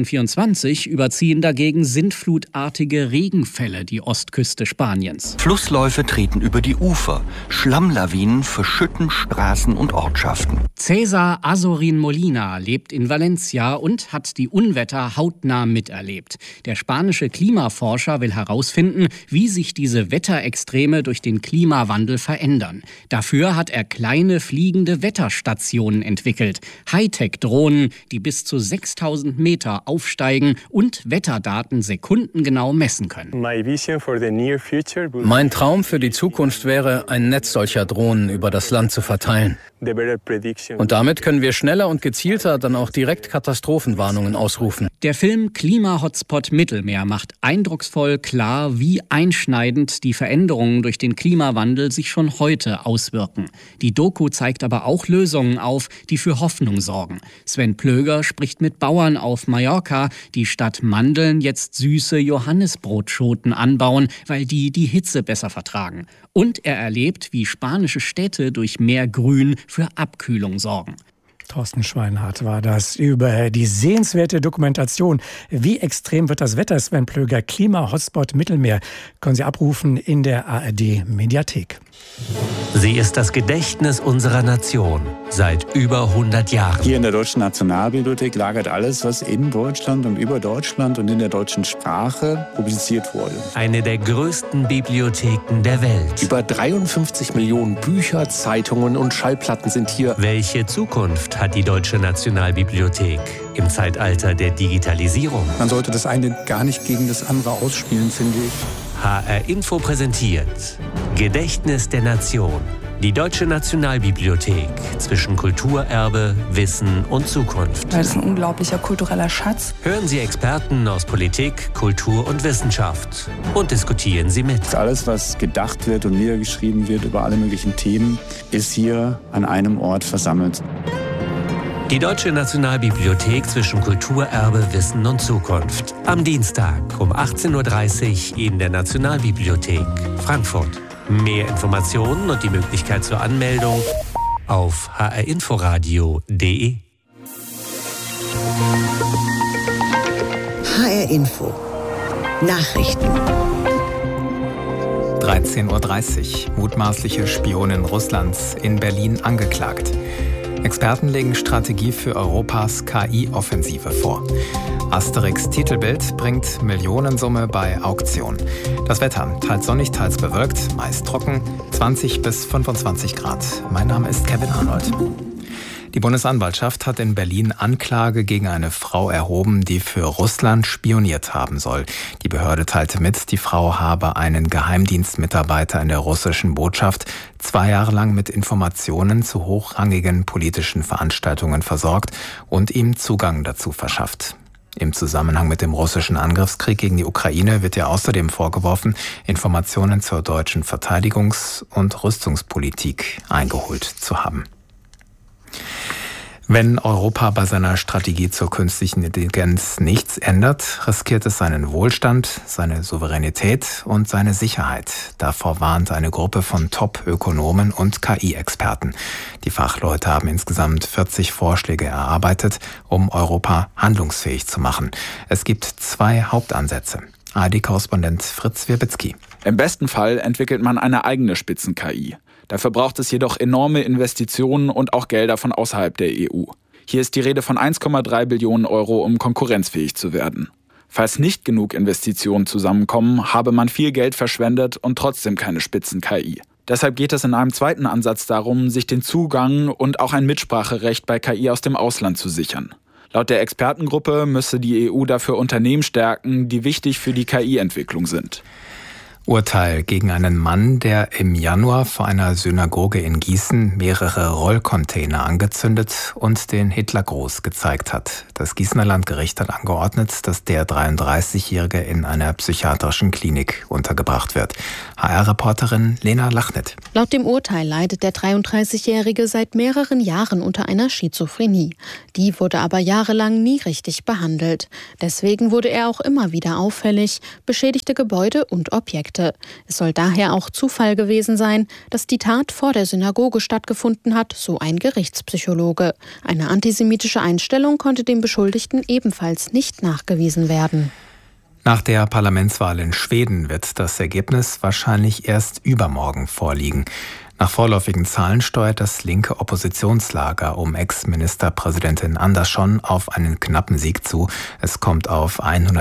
Speaker 14: 2024 überziehen dagegen sintflutartige Regenfälle die Ostküste Spaniens.
Speaker 16: Flussläufe treten über die Ufer. Schlammlawinen verschütten Straßen und Ortschaften.
Speaker 14: César Azorín Molina lebt in Valencia und hat die Unwetter hautnah miterlebt. Der spanische Klimaforscher will herausfinden, wie sich diese Wetterextreme durch den Klimawandel verändern. Dafür hat er kleine fliegende Wetterstationen entwickelt. Hightech-Drohnen, die bis zu 6000 Meter aufsteigen und Wetterdaten sekundengenau messen können.
Speaker 17: Mein Traum für die Zukunft wäre, ein Netz solcher Drohnen über das Land zu verteilen. Und damit können wir schneller und gezielter dann auch direkt Katastrophenwarnungen ausrufen.
Speaker 14: Der Film Film Klima-Hotspot Mittelmeer macht eindrucksvoll klar, wie einschneidend die Veränderungen durch den Klimawandel sich schon heute auswirken. Die Doku zeigt aber auch Lösungen auf, die für Hoffnung sorgen. Sven Plöger spricht mit Bauern auf Mallorca, die statt Mandeln jetzt süße Johannisbrotschoten anbauen, weil die Hitze besser vertragen. Und er erlebt, wie spanische Städte durch mehr Grün für Abkühlung sorgen.
Speaker 5: Thorsten Schweinhardt war das über die sehenswerte Dokumentation Wie extrem wird das Wetter, Sven Plöger, Klima-Hotspot Mittelmeer, können Sie abrufen in der ARD-Mediathek.
Speaker 18: Sie ist das Gedächtnis unserer Nation seit über 100 Jahren.
Speaker 19: Hier in der Deutschen Nationalbibliothek lagert alles, was in Deutschland und über Deutschland und in der deutschen Sprache publiziert wurde.
Speaker 18: Eine der größten Bibliotheken der Welt.
Speaker 20: Über 53 Millionen Bücher, Zeitungen und Schallplatten sind hier.
Speaker 18: Welche Zukunft hat die Deutsche Nationalbibliothek im Zeitalter der Digitalisierung?
Speaker 21: Man sollte das eine gar nicht gegen das andere ausspielen, finde ich.
Speaker 18: HR Info präsentiert Gedächtnis der Nation. Die Deutsche Nationalbibliothek zwischen Kulturerbe, Wissen und Zukunft.
Speaker 22: Das ist ein unglaublicher kultureller Schatz.
Speaker 18: Hören Sie Experten aus Politik, Kultur und Wissenschaft und diskutieren Sie mit.
Speaker 19: Alles, was gedacht wird und niedergeschrieben wird über alle möglichen Themen, ist hier an einem Ort versammelt.
Speaker 18: Die Deutsche Nationalbibliothek zwischen Kulturerbe, Wissen und Zukunft. Am Dienstag um 18.30 Uhr in der Nationalbibliothek Frankfurt. Mehr Informationen und die Möglichkeit zur Anmeldung auf hrinforadio.de.
Speaker 1: HR Info. Nachrichten.
Speaker 23: 13.30 Uhr. Mutmaßliche Spionin Russlands in Berlin angeklagt. Experten legen Strategie für Europas KI-Offensive vor. Asterix Titelbild bringt Millionensumme bei Auktion. Das Wetter, teils sonnig, teils bewölkt, meist trocken, 20 bis 25 Grad. Mein Name ist Kevin Arnold. Die Bundesanwaltschaft hat in Berlin Anklage gegen eine Frau erhoben, die für Russland spioniert haben soll. Die Behörde teilte mit, die Frau habe einen Geheimdienstmitarbeiter in der russischen Botschaft 2 Jahre lang mit Informationen zu hochrangigen politischen Veranstaltungen versorgt und ihm Zugang dazu verschafft. Im Zusammenhang mit dem russischen Angriffskrieg gegen die Ukraine wird ihr außerdem vorgeworfen, Informationen zur deutschen Verteidigungs- und Rüstungspolitik eingeholt zu haben. Wenn Europa bei seiner Strategie zur künstlichen Intelligenz nichts ändert, riskiert es seinen Wohlstand, seine Souveränität und seine Sicherheit. Davor warnt eine Gruppe von Top-Ökonomen und KI-Experten. Die Fachleute haben insgesamt 40 Vorschläge erarbeitet, um Europa handlungsfähig zu machen. Es gibt 2 Hauptansätze. ARD-Korrespondent Fritz Wierbitzki.
Speaker 3: Im besten Fall entwickelt man eine eigene Spitzen-KI. Dafür braucht es jedoch enorme Investitionen und auch Gelder von außerhalb der EU. Hier ist die Rede von 1,3 Billionen Euro, um konkurrenzfähig zu werden. Falls nicht genug Investitionen zusammenkommen, habe man viel Geld verschwendet und trotzdem keine Spitzen-KI. Deshalb geht es in einem zweiten Ansatz darum, sich den Zugang und auch ein Mitspracherecht bei KI aus dem Ausland zu sichern. Laut der Expertengruppe müsse die EU dafür Unternehmen stärken, die wichtig für die KI-Entwicklung sind.
Speaker 23: Urteil gegen einen Mann, der im Januar vor einer Synagoge in Gießen mehrere Rollcontainer angezündet und den Hitlergruß gezeigt hat. Das Gießener Landgericht hat angeordnet, dass der 33-Jährige in einer psychiatrischen Klinik untergebracht wird. HR-Reporterin Lena Lachnet.
Speaker 24: Laut dem Urteil leidet der 33-Jährige seit mehreren Jahren unter einer Schizophrenie. Die wurde aber jahrelang nie richtig behandelt. Deswegen wurde er auch immer wieder auffällig, beschädigte Gebäude und Objekte. Es soll daher auch Zufall gewesen sein, dass die Tat vor der Synagoge stattgefunden hat, so ein Gerichtspsychologe. Eine antisemitische Einstellung konnte dem Beschuldigten ebenfalls nicht nachgewiesen werden.
Speaker 23: Nach der Parlamentswahl in Schweden wird das Ergebnis wahrscheinlich erst übermorgen vorliegen. Nach vorläufigen Zahlen steuert das linke Oppositionslager um Ex-Ministerpräsidentin Andersson auf einen knappen Sieg zu. Es kommt auf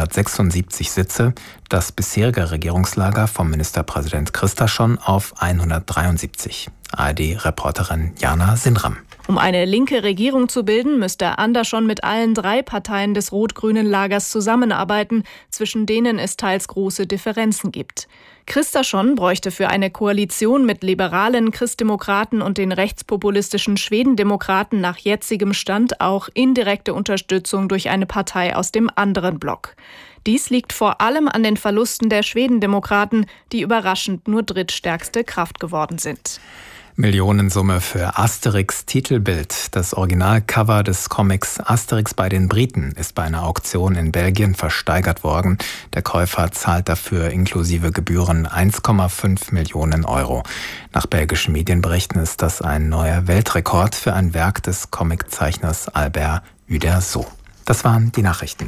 Speaker 23: 176 Sitze. Das bisherige Regierungslager vom Ministerpräsident Kristersson auf 173. ARD-Reporterin Jana Sindram.
Speaker 2: Um eine linke Regierung zu bilden, müsste Andersson mit allen 3 Parteien des rot-grünen Lagers zusammenarbeiten, zwischen denen es teils große Differenzen gibt. Kristersson bräuchte für eine Koalition mit liberalen Christdemokraten und den rechtspopulistischen Schwedendemokraten nach jetzigem Stand auch indirekte Unterstützung durch eine Partei aus dem anderen Block. Dies liegt vor allem an den Verlusten der Schwedendemokraten, die überraschend nur drittstärkste Kraft geworden sind.
Speaker 23: Millionensumme für Asterix Titelbild. Das Originalcover des Comics Asterix bei den Briten ist bei einer Auktion in Belgien versteigert worden. Der Käufer zahlt dafür inklusive Gebühren 1,5 Millionen Euro. Nach belgischen Medienberichten ist das ein neuer Weltrekord für ein Werk des Comiczeichners Albert Uderzo. Das waren die Nachrichten.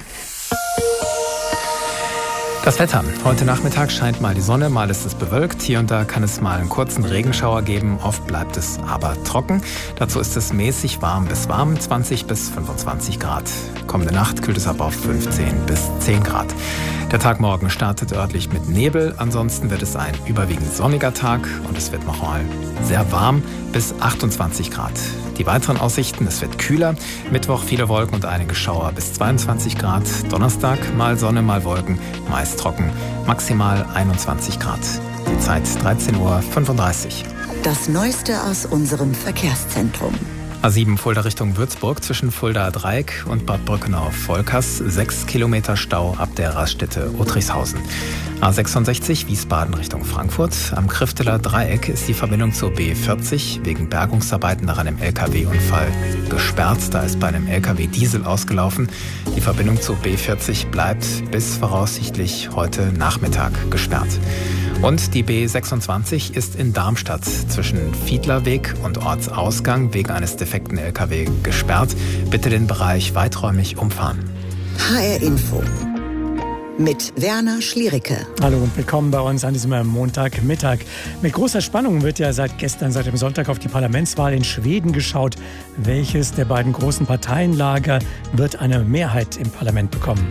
Speaker 23: Das Wetter. Heute Nachmittag scheint mal die Sonne, mal ist es bewölkt. Hier und da kann es mal einen kurzen Regenschauer geben. Oft bleibt es aber trocken. Dazu ist es mäßig warm bis warm, 20 bis 25 Grad. Kommende Nacht kühlt es ab auf 15 bis 10 Grad. Der Tag morgen startet örtlich mit Nebel. Ansonsten wird es ein überwiegend sonniger Tag und es wird noch mal sehr warm bis 28 Grad. Die weiteren Aussichten, es wird kühler. Mittwoch viele Wolken und einige Schauer bis 22 Grad. Donnerstag mal Sonne, mal Wolken, meist trocken, maximal 21 Grad. Die Zeit 13:35 Uhr.
Speaker 1: Das Neueste aus unserem Verkehrszentrum.
Speaker 23: A7 Fulda Richtung Würzburg zwischen Fuldaer Dreieck und Bad Brückenau-Volkers. 6 Kilometer Stau ab der Raststätte Uttrichshausen. A66 Wiesbaden Richtung Frankfurt. Am Krifteler Dreieck ist die Verbindung zur B40 wegen Bergungsarbeiten nach einem LKW-Unfall gesperrt. Da ist bei einem LKW Diesel ausgelaufen. Die Verbindung zur B40 bleibt bis voraussichtlich heute Nachmittag gesperrt. Und die B26 ist in Darmstadt zwischen Fiedlerweg und Ortsausgang wegen eines defekten LKW gesperrt. Bitte den Bereich weiträumig umfahren.
Speaker 1: HR Info mit Werner Schliericke.
Speaker 5: Hallo und willkommen bei uns an diesem Montagmittag. Mit großer Spannung wird ja seit dem Sonntag auf die Parlamentswahl in Schweden geschaut. Welches der beiden großen Parteienlager wird eine Mehrheit im Parlament bekommen?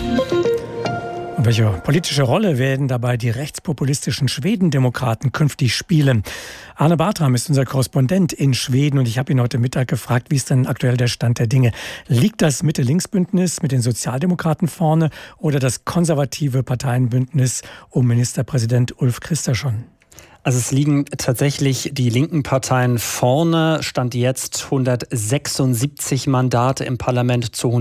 Speaker 5: Und welche politische Rolle werden dabei die rechtspopulistischen Schwedendemokraten künftig spielen? Arne Bartram ist unser Korrespondent in Schweden und ich habe ihn heute Mittag gefragt, wie ist denn aktuell der Stand der Dinge? Liegt das Mitte-Links-Bündnis mit den Sozialdemokraten vorne oder das konservative Parteienbündnis um Ministerpräsident Ulf Kristersson?
Speaker 4: Also es liegen tatsächlich die linken Parteien vorne, Stand jetzt 176 Mandate im Parlament zu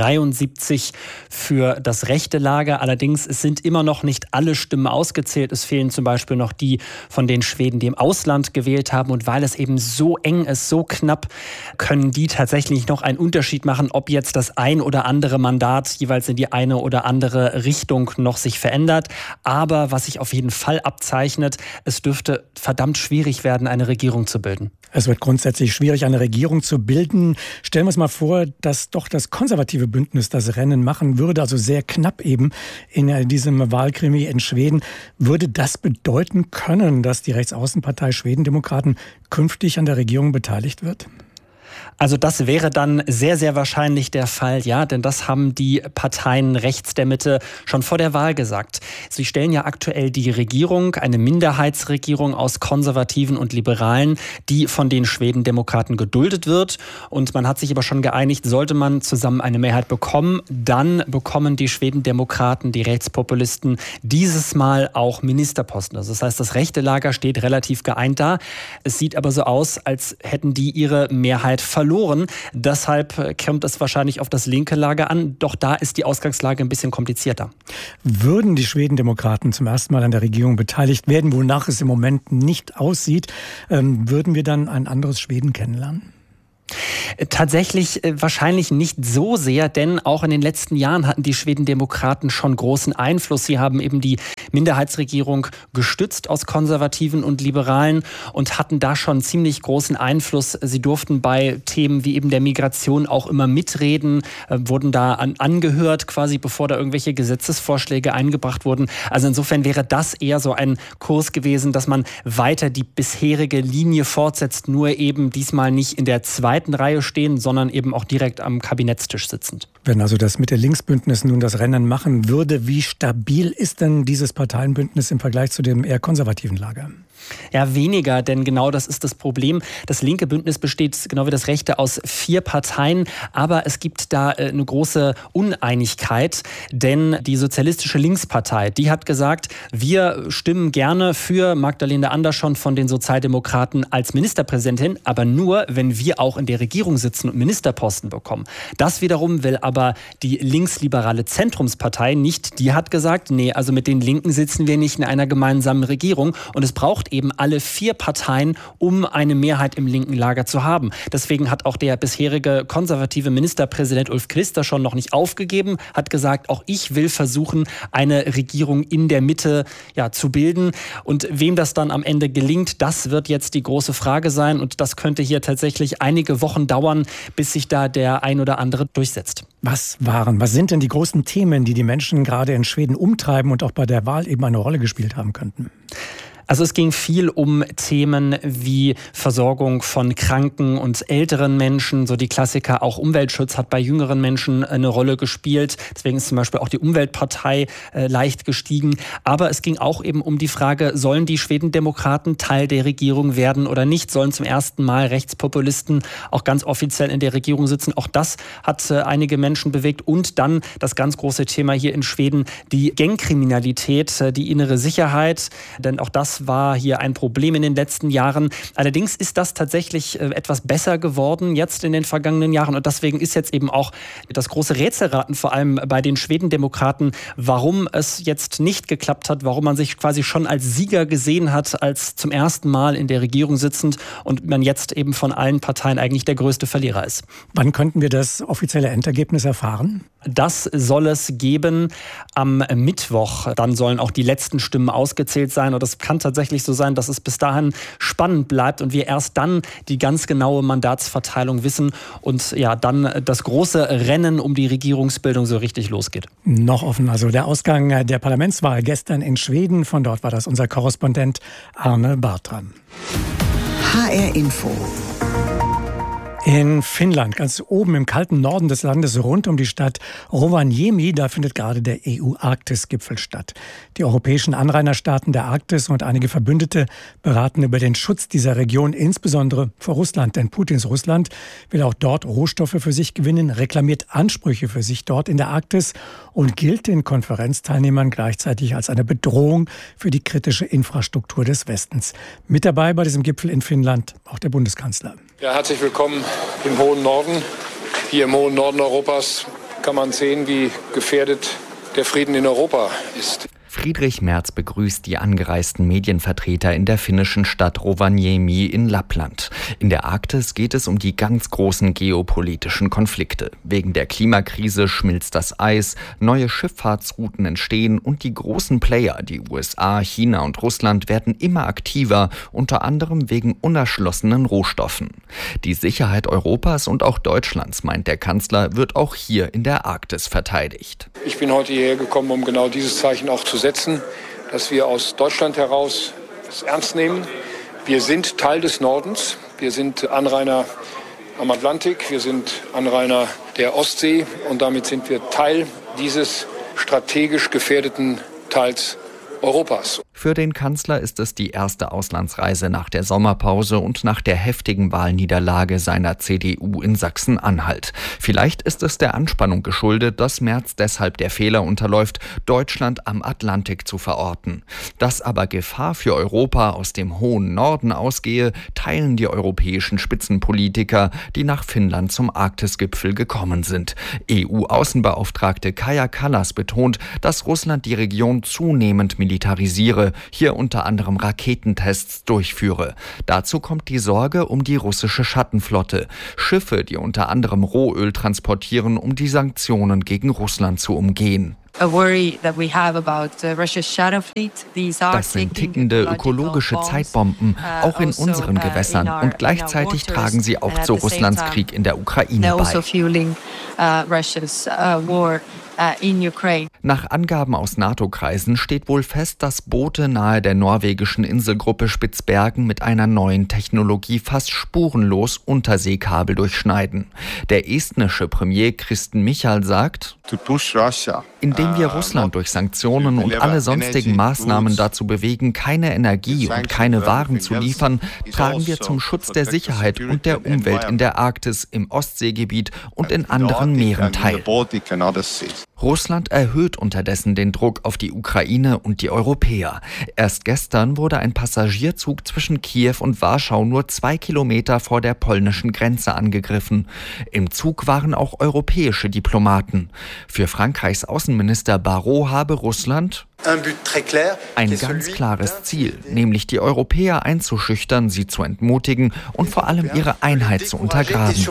Speaker 4: 173 für das rechte Lager. Allerdings es sind immer noch nicht alle Stimmen ausgezählt. Es fehlen zum Beispiel noch die von den Schweden, die im Ausland gewählt haben. Und weil es eben so eng ist, so knapp, können die tatsächlich noch einen Unterschied machen, ob jetzt das ein oder andere Mandat jeweils in die eine oder andere Richtung noch sich verändert. Aber was sich auf jeden Fall abzeichnet, es dürfte verdammt schwierig werden, eine Regierung zu bilden.
Speaker 5: Es wird grundsätzlich schwierig, eine Regierung zu bilden. Stellen wir uns mal vor, dass doch das konservative Bündnis das Rennen machen würde, also sehr knapp eben in diesem Wahlkrimi in Schweden. Würde das bedeuten können, dass die Rechtsaußenpartei Schwedendemokraten künftig an der Regierung beteiligt wird?
Speaker 4: Also das wäre dann sehr, sehr wahrscheinlich der Fall, ja, denn das haben die Parteien rechts der Mitte schon vor der Wahl gesagt. Sie stellen ja aktuell die Regierung, eine Minderheitsregierung aus Konservativen und Liberalen, die von den Schwedendemokraten geduldet wird. Und man hat sich aber schon geeinigt, sollte man zusammen eine Mehrheit bekommen, dann bekommen die Schwedendemokraten, die Rechtspopulisten, dieses Mal auch Ministerposten. Also das heißt, das rechte Lager steht relativ geeint da. Es sieht aber so aus, als hätten die ihre Mehrheit verloren. Deshalb kommt es wahrscheinlich auf das linke Lager an. Doch da ist die Ausgangslage ein bisschen komplizierter.
Speaker 5: Würden die Schwedendemokraten zum ersten Mal an der Regierung beteiligt werden, wonach es im Moment nicht aussieht, würden wir dann ein anderes Schweden kennenlernen?
Speaker 4: Tatsächlich wahrscheinlich nicht so sehr, denn auch in den letzten Jahren hatten die Schwedendemokraten schon großen Einfluss. Sie haben eben die Minderheitsregierung gestützt aus Konservativen und Liberalen und hatten da schon ziemlich großen Einfluss. Sie durften bei Themen wie eben der Migration auch immer mitreden, wurden da angehört, quasi bevor da irgendwelche Gesetzesvorschläge eingebracht wurden. Also insofern wäre das eher so ein Kurs gewesen, dass man weiter die bisherige Linie fortsetzt, nur eben diesmal nicht in der zweiten Reihe stehen, sondern eben auch direkt am Kabinettstisch sitzend.
Speaker 5: Wenn also das Mitte-Links-Bündnis nun das Rennen machen würde, wie stabil ist denn dieses Parteienbündnis im Vergleich zu dem eher konservativen Lager?
Speaker 4: Ja, weniger, denn genau das ist das Problem. Das linke Bündnis besteht genau wie das rechte aus 4 Parteien, aber es gibt da eine große Uneinigkeit, denn die Sozialistische Linkspartei, die hat gesagt, wir stimmen gerne für Magdalena Andersson von den Sozialdemokraten als Ministerpräsidentin, aber nur, wenn wir auch in der Regierung sitzen und Ministerposten bekommen. Das wiederum will aber die linksliberale Zentrumspartei nicht. Die hat gesagt, nee, also mit den Linken sitzen wir nicht in einer gemeinsamen Regierung und es braucht eben alle 4 Parteien, um eine Mehrheit im linken Lager zu haben. Deswegen hat auch der bisherige konservative Ministerpräsident Ulf Kristersson noch nicht aufgegeben, hat gesagt, auch ich will versuchen, eine Regierung in der Mitte zu bilden. Und wem das dann am Ende gelingt, das wird jetzt die große Frage sein. Und das könnte hier tatsächlich einige Wochen dauern, bis sich da der ein oder andere durchsetzt.
Speaker 5: Was sind denn die großen Themen, die die Menschen gerade in Schweden umtreiben und auch bei der Wahl eben eine Rolle gespielt haben könnten?
Speaker 4: Also es ging viel um Themen wie Versorgung von kranken und älteren Menschen, so die Klassiker. Auch Umweltschutz hat bei jüngeren Menschen eine Rolle gespielt. Deswegen ist zum Beispiel auch die Umweltpartei leicht gestiegen. Aber es ging auch eben um die Frage, sollen die Schwedendemokraten Teil der Regierung werden oder nicht? Sollen zum ersten Mal Rechtspopulisten auch ganz offiziell in der Regierung sitzen? Auch das hat einige Menschen bewegt. Und dann das ganz große Thema hier in Schweden, die Gangkriminalität, die innere Sicherheit. Denn auch das war hier ein Problem in den letzten Jahren. Allerdings ist das tatsächlich etwas besser geworden jetzt in den vergangenen Jahren. Und deswegen ist jetzt eben auch das große Rätselraten, vor allem bei den Schwedendemokraten, warum es jetzt nicht geklappt hat, warum man sich quasi schon als Sieger gesehen hat, als zum ersten Mal in der Regierung sitzend und man jetzt eben von allen Parteien eigentlich der größte Verlierer ist.
Speaker 5: Wann könnten wir das offizielle Endergebnis erfahren?
Speaker 4: Das soll es geben am Mittwoch. Dann sollen auch die letzten Stimmen ausgezählt sein. Und es kann tatsächlich so sein, dass es bis dahin spannend bleibt und wir erst dann die ganz genaue Mandatsverteilung wissen und dann das große Rennen um die Regierungsbildung so richtig losgeht.
Speaker 5: Noch offen, also der Ausgang der Parlamentswahl gestern in Schweden. Von dort war das unser Korrespondent Arne Bartram.
Speaker 1: HR Info.
Speaker 5: In Finnland, ganz oben im kalten Norden des Landes, rund um die Stadt Rovaniemi, da findet gerade der EU-Arktis-Gipfel statt. Die europäischen Anrainerstaaten der Arktis und einige Verbündete beraten über den Schutz dieser Region, insbesondere vor Russland. Denn Putins Russland will auch dort Rohstoffe für sich gewinnen, reklamiert Ansprüche für sich dort in der Arktis und gilt den Konferenzteilnehmern gleichzeitig als eine Bedrohung für die kritische Infrastruktur des Westens. Mit dabei bei diesem Gipfel in Finnland auch der Bundeskanzler.
Speaker 6: Ja, herzlich willkommen im hohen Norden. Hier im hohen Norden Europas kann man sehen, wie gefährdet der Frieden in Europa ist.
Speaker 7: Friedrich Merz begrüßt die angereisten Medienvertreter in der finnischen Stadt Rovaniemi in Lappland. In der Arktis geht es um die ganz großen geopolitischen Konflikte. Wegen der Klimakrise schmilzt das Eis, neue Schifffahrtsrouten entstehen und die großen Player, die USA, China und Russland, werden immer aktiver, unter anderem wegen unerschlossenen Rohstoffen. Die Sicherheit Europas und auch Deutschlands, meint der Kanzler, wird auch hier in der Arktis verteidigt.
Speaker 6: Ich bin heute hierher gekommen, um genau dieses Zeichen auch zu setzen, dass wir aus Deutschland heraus es ernst nehmen. Wir sind Teil des Nordens, wir sind Anrainer am Atlantik, wir sind Anrainer der Ostsee und damit sind wir Teil dieses strategisch gefährdeten Teils Europas.
Speaker 7: Für den Kanzler ist es die erste Auslandsreise nach der Sommerpause und nach der heftigen Wahlniederlage seiner CDU in Sachsen-Anhalt. Vielleicht ist es der Anspannung geschuldet, dass Merz deshalb der Fehler unterläuft, Deutschland am Atlantik zu verorten. Dass aber Gefahr für Europa aus dem hohen Norden ausgehe, teilen die europäischen Spitzenpolitiker, die nach Finnland zum Arktisgipfel gekommen sind. EU-Außenbeauftragte Kaja Kallas betont, dass Russland die Region zunehmend militarisiere, hier unter anderem Raketentests durchführe. Dazu kommt die Sorge um die russische Schattenflotte. Schiffe, die unter anderem Rohöl transportieren, um die Sanktionen gegen Russland zu umgehen. Das sind tickende ökologische Zeitbomben, auch in unseren Gewässern. Und gleichzeitig tragen sie auch zu Russlands Krieg in der Ukraine bei. Nach Angaben aus NATO-Kreisen steht wohl fest, dass Boote nahe der norwegischen Inselgruppe Spitzbergen mit einer neuen Technologie fast spurenlos Unterseekabel durchschneiden. Der estnische Premier Kristen Michal sagt: Indem wir Russland durch Sanktionen und alle sonstigen Maßnahmen dazu bewegen, keine Energie und keine Waren zu liefern, tragen wir zum Schutz der Sicherheit und der Umwelt in der Arktis, im Ostseegebiet und in anderen Meeren teil. Russland erhöht unterdessen den Druck auf die Ukraine und die Europäer. Erst gestern wurde ein Passagierzug zwischen Kiew und Warschau nur 2 Kilometer vor der polnischen Grenze angegriffen. Im Zug waren auch europäische Diplomaten. Für Frankreichs Außenminister Barrot habe Russland ein ganz klares Ziel, nämlich die Europäer einzuschüchtern, sie zu entmutigen und vor allem ihre Einheit zu untergraben.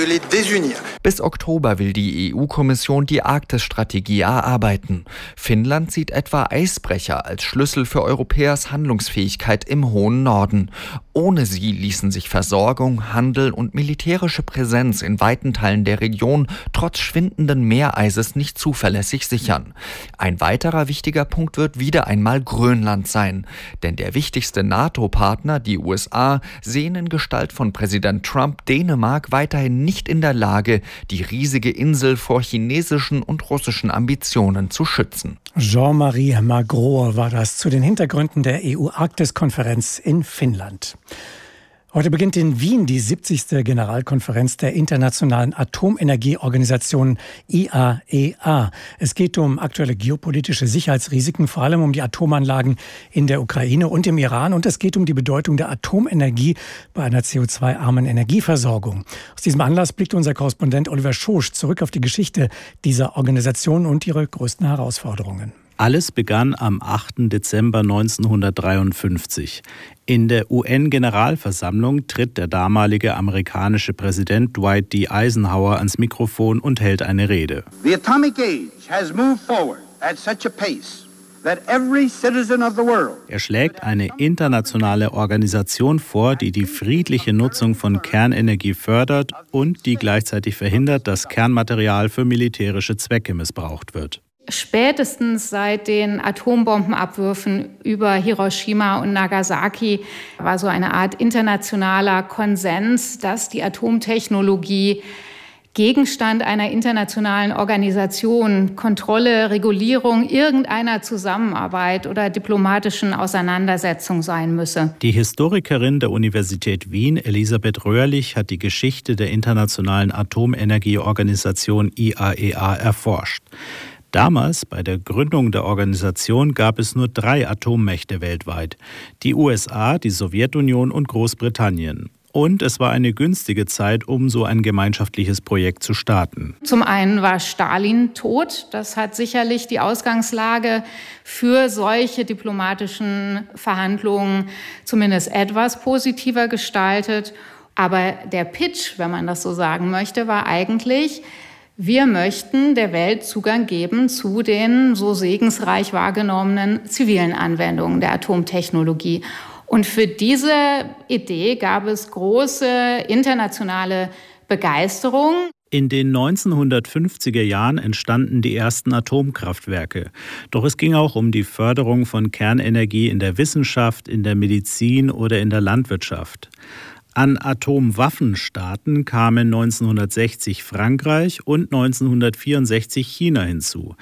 Speaker 7: Bis Oktober will die EU-Kommission die Arktis-Strategie erarbeiten. Finnland sieht etwa Eisbrecher als Schlüssel für Europäers Handlungsfähigkeit im hohen Norden. Ohne sie ließen sich Versorgung, Handel und militärische Präsenz in weiten Teilen der Region trotz schwindenden Meereises nicht zuverlässig sichern. Ein weiterer wichtiger Punkt wird wieder einmal Grönland sein. Denn der wichtigste NATO-Partner, die USA, sehen in Gestalt von Präsident Trump Dänemark weiterhin nicht in der Lage, die riesige Insel vor chinesischen und russischen Ambitionen zu schützen.
Speaker 5: Jean-Marie Magro war das zu den Hintergründen der EU-Arktis-Konferenz in Finnland. Heute beginnt in Wien die 70. Generalkonferenz der Internationalen Atomenergieorganisation IAEA. Es geht um aktuelle geopolitische Sicherheitsrisiken, vor allem um die Atomanlagen in der Ukraine und im Iran. Und es geht um die Bedeutung der Atomenergie bei einer CO2-armen Energieversorgung. Aus diesem Anlass blickt unser Korrespondent Oliver Schosch zurück auf die Geschichte dieser Organisation und ihre größten Herausforderungen.
Speaker 8: Alles begann am 8. Dezember 1953. In der UN-Generalversammlung tritt der damalige amerikanische Präsident Dwight D. Eisenhower ans Mikrofon und hält eine Rede.
Speaker 9: The atomic age has moved forward at such a pace that every citizen of the world.
Speaker 8: Er schlägt eine internationale Organisation vor, die die friedliche Nutzung von Kernenergie fördert und die gleichzeitig verhindert, dass Kernmaterial für militärische Zwecke missbraucht wird.
Speaker 10: Spätestens seit den Atombombenabwürfen über Hiroshima und Nagasaki war so eine Art internationaler Konsens, dass die Atomtechnologie Gegenstand einer internationalen Organisation, Kontrolle, Regulierung irgendeiner Zusammenarbeit oder diplomatischen Auseinandersetzung sein müsse.
Speaker 8: Die Historikerin der Universität Wien, Elisabeth Röhrlich, hat die Geschichte der Internationalen Atomenergieorganisation IAEA erforscht. Damals, bei der Gründung der Organisation, gab es nur 3 Atommächte weltweit: die USA, die Sowjetunion und Großbritannien. Und es war eine günstige Zeit, um so ein gemeinschaftliches Projekt zu starten.
Speaker 10: Zum einen war Stalin tot. Das hat sicherlich die Ausgangslage für solche diplomatischen Verhandlungen zumindest etwas positiver gestaltet. Aber der Pitch, wenn man das so sagen möchte, war eigentlich: Wir möchten der Welt Zugang geben zu den so segensreich wahrgenommenen zivilen Anwendungen der Atomtechnologie. Und für diese Idee gab es große internationale Begeisterung.
Speaker 8: In den 1950er Jahren entstanden die ersten Atomkraftwerke. Doch es ging auch um die Förderung von Kernenergie in der Wissenschaft, in der Medizin oder in der Landwirtschaft. An Atomwaffenstaaten kamen 1960 Frankreich und 1964 China hinzu.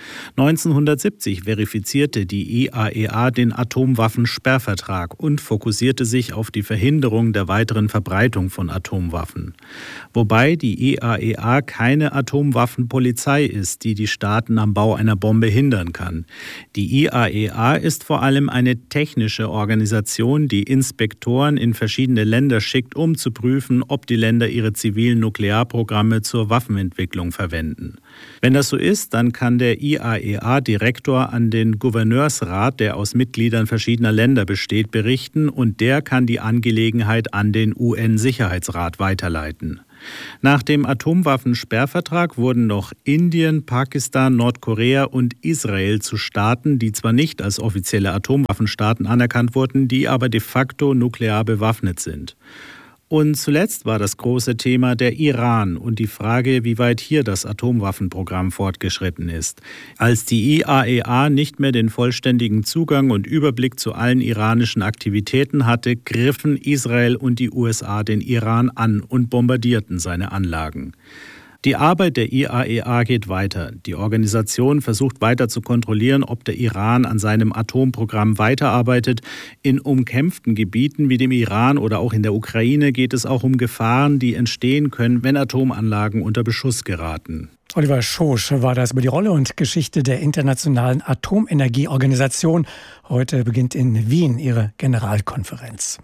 Speaker 8: 1970 verifizierte die IAEA den Atomwaffensperrvertrag und fokussierte sich auf die Verhinderung der weiteren Verbreitung von Atomwaffen. Wobei die IAEA keine Atomwaffenpolizei ist, die die Staaten am Bau einer Bombe hindern kann. Die IAEA ist vor allem eine technische Organisation, die Inspektoren in verschiedene Länder schickt, um zu prüfen, ob die Länder ihre zivilen Nuklearprogramme zur Waffenentwicklung verwenden. Wenn das so ist, dann kann der IAEA-Direktor an den Gouverneursrat, der aus Mitgliedern verschiedener Länder besteht, berichten und der kann die Angelegenheit an den UN-Sicherheitsrat weiterleiten. Nach dem Atomwaffensperrvertrag wurden noch Indien, Pakistan, Nordkorea und Israel zu Staaten, die zwar nicht als offizielle Atomwaffenstaaten anerkannt wurden, die aber de facto nuklear bewaffnet sind. Und zuletzt war das große Thema der Iran und die Frage, wie weit hier das Atomwaffenprogramm fortgeschritten ist. Als die IAEA nicht mehr den vollständigen Zugang und Überblick zu allen iranischen Aktivitäten hatte, griffen Israel und die USA den Iran an und bombardierten seine Anlagen. Die Arbeit der IAEA geht weiter. Die Organisation versucht weiter zu kontrollieren, ob der Iran an seinem Atomprogramm weiterarbeitet. In umkämpften Gebieten wie dem Iran oder auch in der Ukraine geht es auch um Gefahren, die entstehen können, wenn Atomanlagen unter Beschuss geraten.
Speaker 5: Oliver Schosch war das über die Rolle und Geschichte der Internationalen Atomenergieorganisation. Heute beginnt in Wien ihre Generalkonferenz.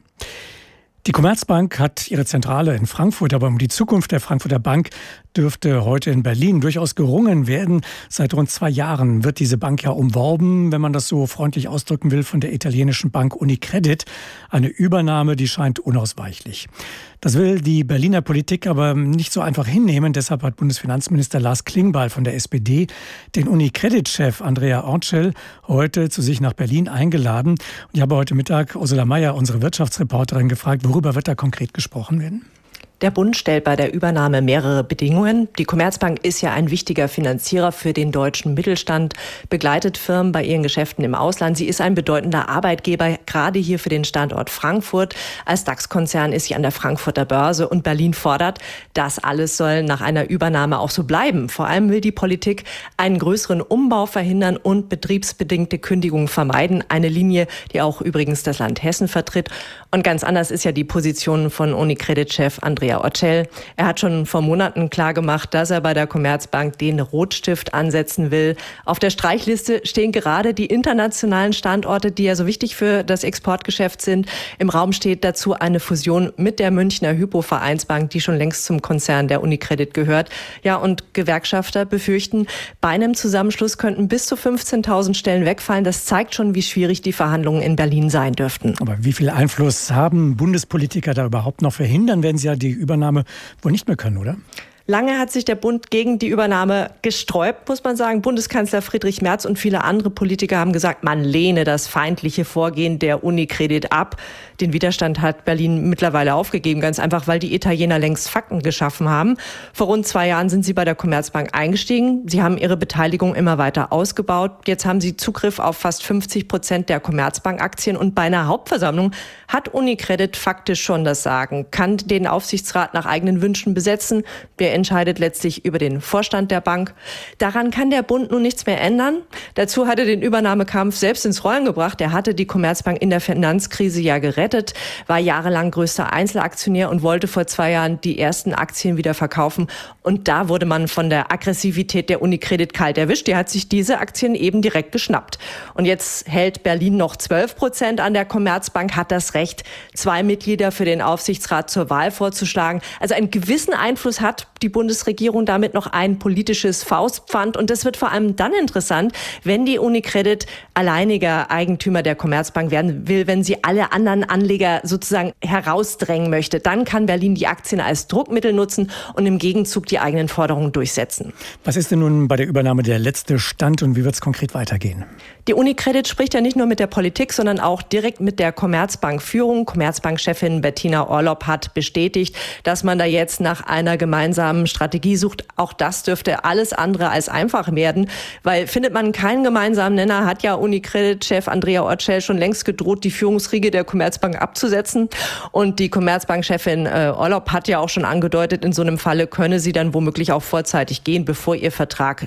Speaker 5: Die Commerzbank hat ihre Zentrale in Frankfurt, aber um die Zukunft der Frankfurter Bank dürfte heute in Berlin durchaus gerungen werden. Seit rund 2 Jahren wird diese Bank ja umworben, wenn man das so freundlich ausdrücken will, von der italienischen Bank Unicredit. Eine Übernahme, die scheint unausweichlich. Das will die Berliner Politik aber nicht so einfach hinnehmen. Deshalb hat Bundesfinanzminister Lars Klingbeil von der SPD den Unicredit-Chef Andrea Orcel heute zu sich nach Berlin eingeladen. Und ich habe heute Mittag Ursula Mayer, unsere Wirtschaftsreporterin, gefragt, worüber wird da konkret gesprochen werden?
Speaker 11: Der Bund stellt bei der Übernahme mehrere Bedingungen. Die Commerzbank ist ja ein wichtiger Finanzierer für den deutschen Mittelstand, begleitet Firmen bei ihren Geschäften im Ausland. Sie ist ein bedeutender Arbeitgeber, gerade hier für den Standort Frankfurt. Als DAX-Konzern ist sie an der Frankfurter Börse und Berlin fordert, das alles soll nach einer Übernahme auch so bleiben. Vor allem will die Politik einen größeren Umbau verhindern und betriebsbedingte Kündigungen vermeiden. Eine Linie, die auch übrigens das Land Hessen vertritt. Und ganz anders ist ja die Position von Unicredit-Chef Andrea Orcel. Er hat schon vor Monaten klargemacht, dass er bei der Commerzbank den Rotstift ansetzen will. Auf der Streichliste stehen gerade die internationalen Standorte, die ja so wichtig für das Exportgeschäft sind. Im Raum steht dazu eine Fusion mit der Münchner Hypo-Vereinsbank, die schon längst zum Konzern der Unicredit gehört. Ja, und Gewerkschafter befürchten, bei einem Zusammenschluss könnten bis zu 15.000 Stellen wegfallen. Das zeigt schon, wie schwierig die Verhandlungen in Berlin sein dürften.
Speaker 5: Aber wie viel Einfluss haben Bundespolitiker da überhaupt noch? Verhindern werden sie ja die Übernahme wohl nicht mehr können, oder?
Speaker 11: Lange hat sich der Bund gegen die Übernahme gesträubt, muss man sagen. Bundeskanzler Friedrich Merz und viele andere Politiker haben gesagt, man lehne das feindliche Vorgehen der Unicredit ab. Den Widerstand hat Berlin mittlerweile aufgegeben, ganz einfach, weil die Italiener längst Fakten geschaffen haben. Vor rund 2 Jahren sind sie bei der Commerzbank eingestiegen. Sie haben ihre Beteiligung immer weiter ausgebaut. Jetzt haben sie Zugriff auf fast 50% der Commerzbank-Aktien und bei einer Hauptversammlung hat Unicredit faktisch schon das Sagen, kann den Aufsichtsrat nach eigenen Wünschen besetzen. Der entscheidet letztlich über den Vorstand der Bank. Daran kann der Bund nun nichts mehr ändern. Dazu hat er den Übernahmekampf selbst ins Rollen gebracht. Er hatte die Commerzbank in der Finanzkrise ja gerettet, war jahrelang größter Einzelaktionär und wollte vor 2 Jahren die ersten Aktien wieder verkaufen. Und da wurde man von der Aggressivität der Unicredit kalt erwischt. Die hat sich diese Aktien eben direkt geschnappt. Und jetzt hält Berlin noch 12% an der Commerzbank, hat das Recht, 2 Mitglieder für den Aufsichtsrat zur Wahl vorzuschlagen. Also einen gewissen Einfluss hat die Bundesregierung damit noch ein politisches Faustpfand. Und das wird vor allem dann interessant, wenn die Unicredit alleiniger Eigentümer der Commerzbank werden will, wenn sie alle anderen Anleger sozusagen herausdrängen möchte. Dann kann Berlin die Aktien als Druckmittel nutzen und im Gegenzug die eigenen Forderungen durchsetzen.
Speaker 5: Was ist denn nun bei der Übernahme der letzte Stand und wie wird es konkret weitergehen?
Speaker 11: Die Unicredit spricht ja nicht nur mit der Politik, sondern auch direkt mit der Commerzbank-Führung. Commerzbank-Chefin Bettina Orlopp hat bestätigt, dass man da jetzt nach einer gemeinsamen Strategie sucht. Auch das dürfte alles andere als einfach werden, weil findet man keinen gemeinsamen Nenner, hat ja Unicredit-Chef Andrea Orcel schon längst gedroht, die Führungsriege der Commerzbank abzusetzen. Und die Commerzbank-Chefin Orlopp hat ja auch schon angedeutet, in so einem Falle könne sie dann womöglich auch vorzeitig gehen, bevor ihr Vertrag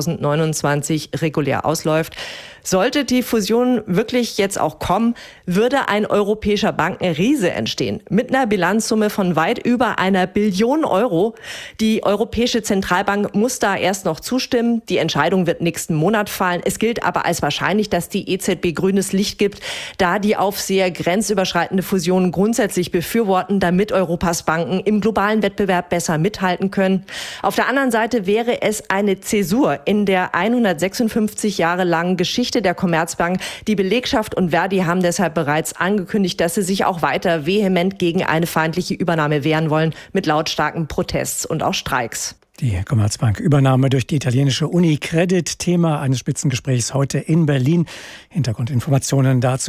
Speaker 11: 2029 regulär ausläuft. Sollte die Fusion wirklich jetzt auch kommen, würde ein europäischer Bankenriese entstehen. Mit einer Bilanzsumme von weit über 1 Billion Euro. Die Europäische Zentralbank muss da erst noch zustimmen. Die Entscheidung wird nächsten Monat fallen. Es gilt aber als wahrscheinlich, dass die EZB grünes Licht gibt, da die Aufseher grenzüberschreitende Fusionen grundsätzlich befürworten, damit Europas Banken im globalen Wettbewerb besser mithalten können. Auf der anderen Seite wäre es eine Zäsur in der 156 Jahre langen Geschichte der Commerzbank. Die Belegschaft und Verdi haben deshalb bereits angekündigt, dass sie sich auch weiter vehement gegen eine feindliche Übernahme wehren wollen, mit lautstarken Protests und auch Streiks.
Speaker 5: Die Commerzbank-Übernahme durch die italienische Unicredit, Thema eines Spitzengesprächs heute in Berlin. Hintergrundinformationen dazu